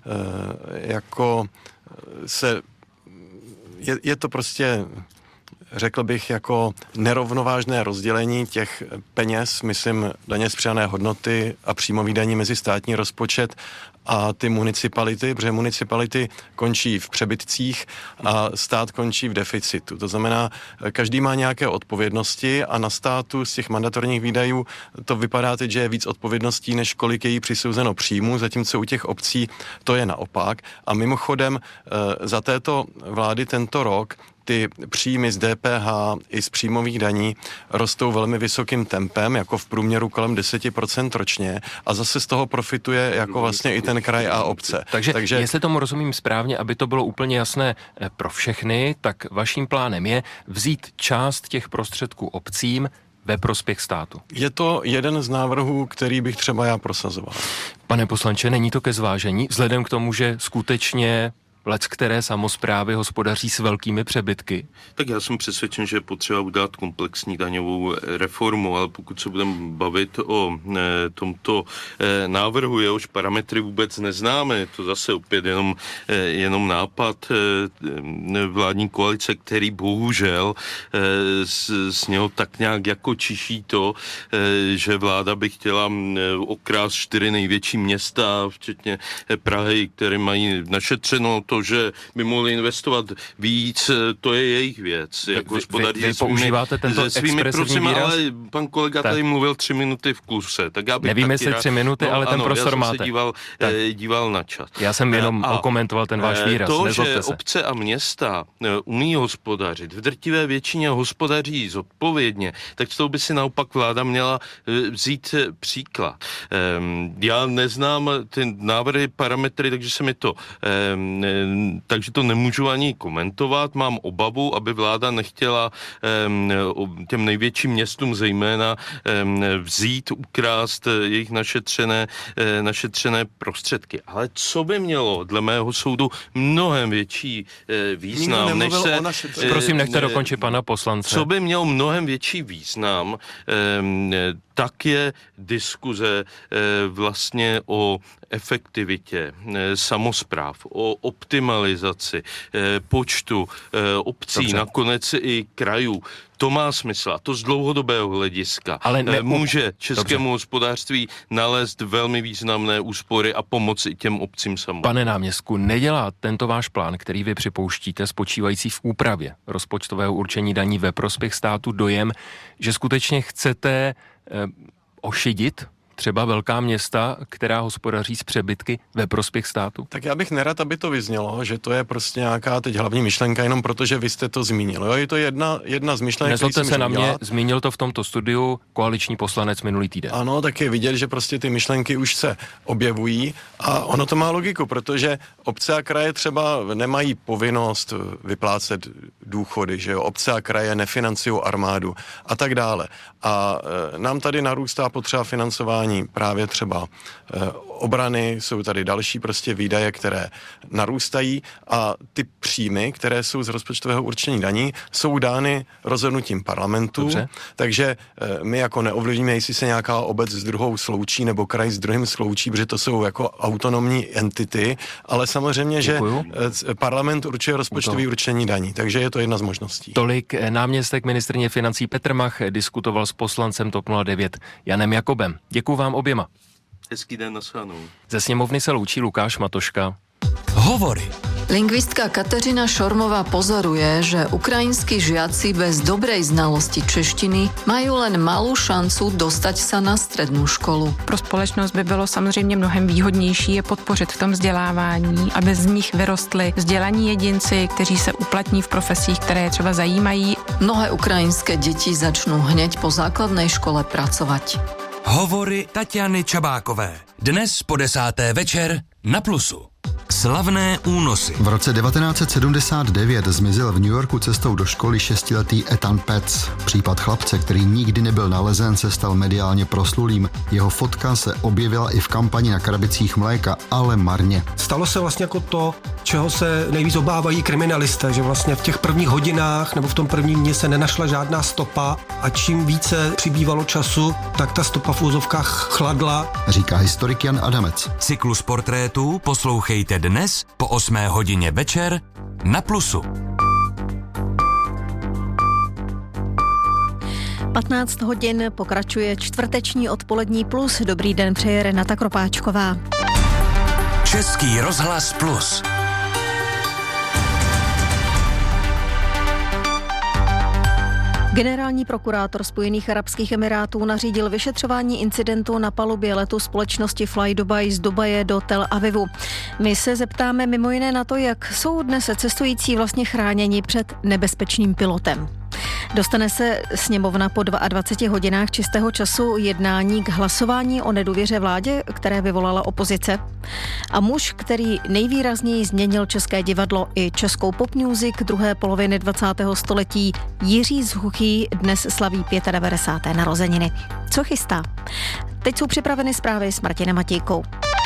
je to prostě, řekl bych, jako nerovnovážné rozdělení těch peněz, myslím, daně z přidané hodnoty a příjmový daní mezi státní rozpočet a ty municipality, protože municipality končí v přebytcích a stát končí v deficitu. To znamená, každý má nějaké odpovědnosti a na státu z těch mandatorních výdajů to vypadá teď, že je víc odpovědností, než kolik je jí přisouzeno příjmu, zatímco u těch obcí to je naopak. A mimochodem za této vlády tento rok ty příjmy z DPH i z příjmových daní rostou velmi vysokým tempem, jako v průměru kolem 10% ročně a zase z toho profituje jako vlastně i ten kraj a obce. Takže jestli tomu rozumím správně, aby to bylo úplně jasné pro všechny, tak vaším plánem je vzít část těch prostředků obcím ve prospěch státu. Je to jeden z návrhů, který bych třeba já prosazoval. Pane poslanče, není to ke zvážení, vzhledem k tomu, že skutečně leckteré samosprávy hospodaří s velkými přebytky? Tak já jsem přesvědčen, že je potřeba udělat komplexní daňovou reformu, ale pokud se budeme bavit o tomto návrhu, jehož parametry vůbec neznáme, je to zase opět jenom nápad vládní koalice, který bohužel z něho tak nějak jako čiší to, že vláda by chtěla okrást 4 největší města, včetně Prahy, které mají našetřeno to, že by mohli investovat víc, to je jejich věc. Jako vy používáte tento expresivní výraz? Ale pan kolega tady mluvil 3 minuty v kuse. Tak já bych nevím, jestli 3 minuty, ale ten prostor máte. Já jsem se díval na čas. Já jsem jenom okomentoval ten váš výraz. To, že obce a města umí hospodařit, v drtivé většině hospodaří zodpovědně, tak z toho by si naopak vláda měla vzít příklad. Já neznám ty návrhy, parametry, takže se mi to takže to nemůžu ani komentovat. Mám obavu, aby vláda nechtěla těm největším městům zejména vzít, ukrást jejich našetřené prostředky. Ale co by mělo dle mého soudu mnohem větší význam, než se... Prosím, nechte dokončit pana poslance. Co by mělo mnohem větší význam, tak je diskuze vlastně o efektivitě samospráv, o optimalizaci počtu obcí, dobře, nakonec i krajů. To má smysl, a to z dlouhodobého hlediska. Ale může českému hospodářství nalézt velmi významné úspory a pomoci i těm obcím samotným. Pane náměstku, nedělá tento váš plán, který vy připouštíte, spočívající v úpravě rozpočtového určení daní ve prospěch státu, dojem, že skutečně chcete ošidit třeba velká města, která hospodaří s přebytky ve prospěch státu? Tak já bych nerad, aby to vyznělo, že to je prostě nějaká teď hlavní myšlenka, jenom protože vy jste to zmínil. Jo, je to jedna z myšlenek, nezlobte se na mě, zmínil to v tomto studiu koaliční poslanec minulý týden. Ano, tak je vidět, že prostě ty myšlenky už se objevují a ono to má logiku, protože obce a kraje třeba nemají povinnost vyplácet důchody, že jo, obce a kraje nefinancují armádu a tak dále. A nám tady narůstá potřeba financování právě třeba obrany, jsou tady další prostě výdaje, které narůstají a ty příjmy, které jsou z rozpočtového určení daní, jsou dány rozhodnutím parlamentu. Dobře. Takže my jako neovlivníme, jestli se nějaká obec s druhou sloučí nebo kraj s druhým sloučí, protože to jsou jako autonomní entity, ale samozřejmě, děkuju, že parlament určuje rozpočtový určení daní, takže je to jedna z možností. Tolik náměstek ministryně financí Petr Mach diskutoval s poslancem TOP 09 Janem Jakobem. Děkuju vám oběma. Hezký den, nashledanou. Ze sněmovny se loučí Lukáš Matoška. Hovory. Lingvistka Kateřina Šormová pozoruje, že ukrajinskí žiaci bez dobrej znalosti češtiny mají len malou šancu dostať sa na střední školu. Pro společnost by bylo samozřejmě mnohem výhodnější je podpořit v tom vzdělávání, aby z nich vyrostli vzdělaní jedinci, kteří se uplatní v profesích, které je třeba zajímají. Mnohé ukrajinské děti začnou hneď po základnej škole pracovat. Hovory Tatiany Čabákové. Dnes po 10. večer na Plusu. Slavné únosy. V roce 1979 zmizel v New Yorku cestou do školy 6letý Ethan Petz. Případ chlapce, který nikdy nebyl nalezen, se stal mediálně proslulým. Jeho fotka se objevila i v kampani na krabicích mléka, ale marně. Stalo se vlastně jako to, čeho se nejvíc obávají kriminalisté, že vlastně v těch prvních hodinách nebo v tom prvním dni se nenašla žádná stopa a čím více přibývalo času, tak ta stopa v úzovkách chladla. Říká historik Jan Adamec. Cyklus portrétů poslouchejte dnes po 8 hodině večer na Plusu. 15 hodin pokračuje čtvrteční odpolední Plus. Dobrý den, přeje Renata Kropáčková. Český rozhlas Plus. Generální prokurátor Spojených arabských emirátů nařídil vyšetřování incidentu na palubě letu společnosti Fly Dubai z Dubaje do Tel Avivu. My se zeptáme mimo jiné na to, jak jsou dnes cestující vlastně chráněni před nebezpečným pilotem. Dostane se sněmovna po 22 hodinách čistého času jednání k hlasování o nedůvěře vládě, které vyvolala opozice. A muž, který nejvýrazněji změnil české divadlo i českou pop music druhé poloviny 20. století, Jiří Zhuchý dnes slaví 95. narozeniny. Co chystá? Teď jsou připraveny zprávy s Martinem Matějkou.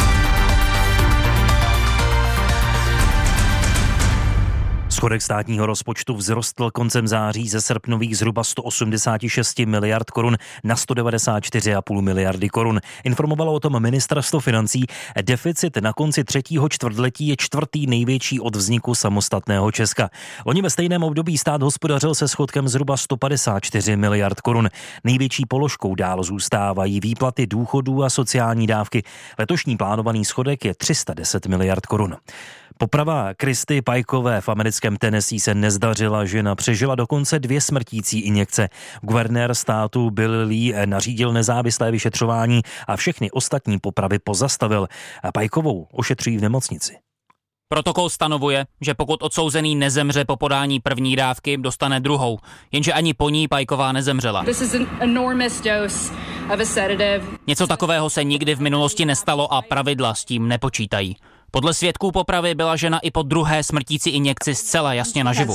Schodek státního rozpočtu vzrostl koncem září ze srpnových zhruba 186 miliard korun na 194,5 miliardy korun. Informovalo o tom ministerstvo financí. Deficit na konci třetího čtvrtletí je čtvrtý největší od vzniku samostatného Česka. Loni ve stejném období stát hospodařil se schodkem zhruba 154 miliard korun. Největší položkou dál zůstávají výplaty důchodů a sociální dávky. Letošní plánovaný schodek je 310 miliard korun. Poprava Kristy Pajkové v americkém Tennessee se nezdařila, žena přežila dokonce 2 smrtící injekce. Guvernér státu Bill Lee nařídil nezávislé vyšetřování a všechny ostatní popravy pozastavil. Pajkovou ošetřují v nemocnici. Protokol stanovuje, že pokud odsouzený nezemře po podání první dávky, dostane druhou. Jenže ani po ní Pajková nezemřela. Něco takového se nikdy v minulosti nestalo a pravidla s tím nepočítají. Podle svědků popravy byla žena i po druhé smrtící injekci zcela jasně naživu.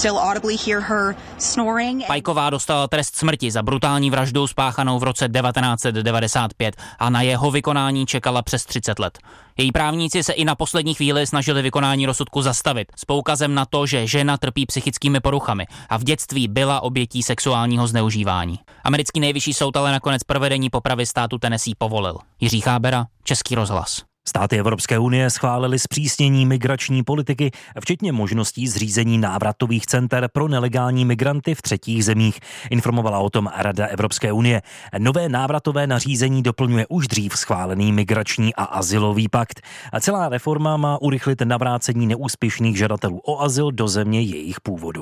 Pajková dostala trest smrti za brutální vraždu spáchanou v roce 1995 a na jeho vykonání čekala přes 30 let. Její právníci se i na poslední chvíli snažili vykonání rozsudku zastavit s poukazem na to, že žena trpí psychickými poruchami a v dětství byla obětí sexuálního zneužívání. Americký nejvyšší soud ale nakonec provedení popravy státu Tennessee povolil. Jiří Chábera, Český rozhlas. Státy Evropské unie schválily zpřísnění migrační politiky, včetně možností zřízení návratových center pro nelegální migranty v třetích zemích. Informovala o tom Rada Evropské unie. Nové návratové nařízení doplňuje už dřív schválený migrační a azylový pakt. A celá reforma má urychlit navrácení neúspěšných žadatelů o azyl do země jejich původu.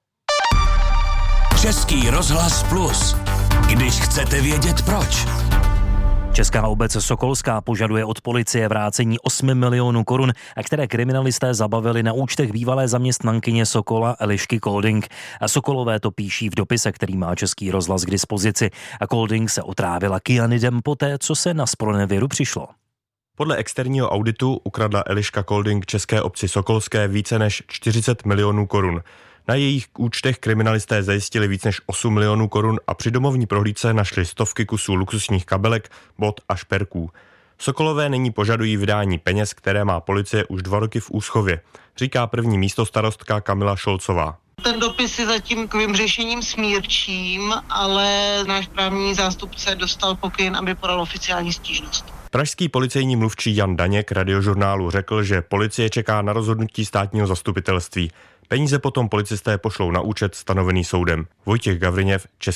Český rozhlas Plus. Když chcete vědět proč. Česká obec Sokolská požaduje od policie vrácení 8 milionů korun, které kriminalisté zabavili na účtech bývalé zaměstnankyně Sokola Elišky Kolding. Sokolové to píší v dopise, který má Český rozhlas k dispozici. Kolding se otrávila kyanidem poté, co se na zpronevěru přišlo. Podle externího auditu ukradla Eliška Kolding české obci Sokolské více než 40 milionů korun. Na jejich účtech kriminalisté zajistili víc než 8 milionů korun a při domovní prohlídce našli stovky kusů luxusních kabelek, bot a šperků. Sokolové nyní požadují vydání peněz, které má policie už 2 roky v úschově, říká první místostarostka Kamila Šolcová. Ten dopis je zatím takovým řešením smírčím, ale náš právní zástupce dostal pokyn, aby podal oficiální stížnost. Pražský policejní mluvčí Jan Daněk Radiožurnálu řekl, že policie čeká na rozhodnutí státního zastupitelství. Peníze potom policisté pošlou na účet stanovený soudem. Vojtěch Gavriněv, Český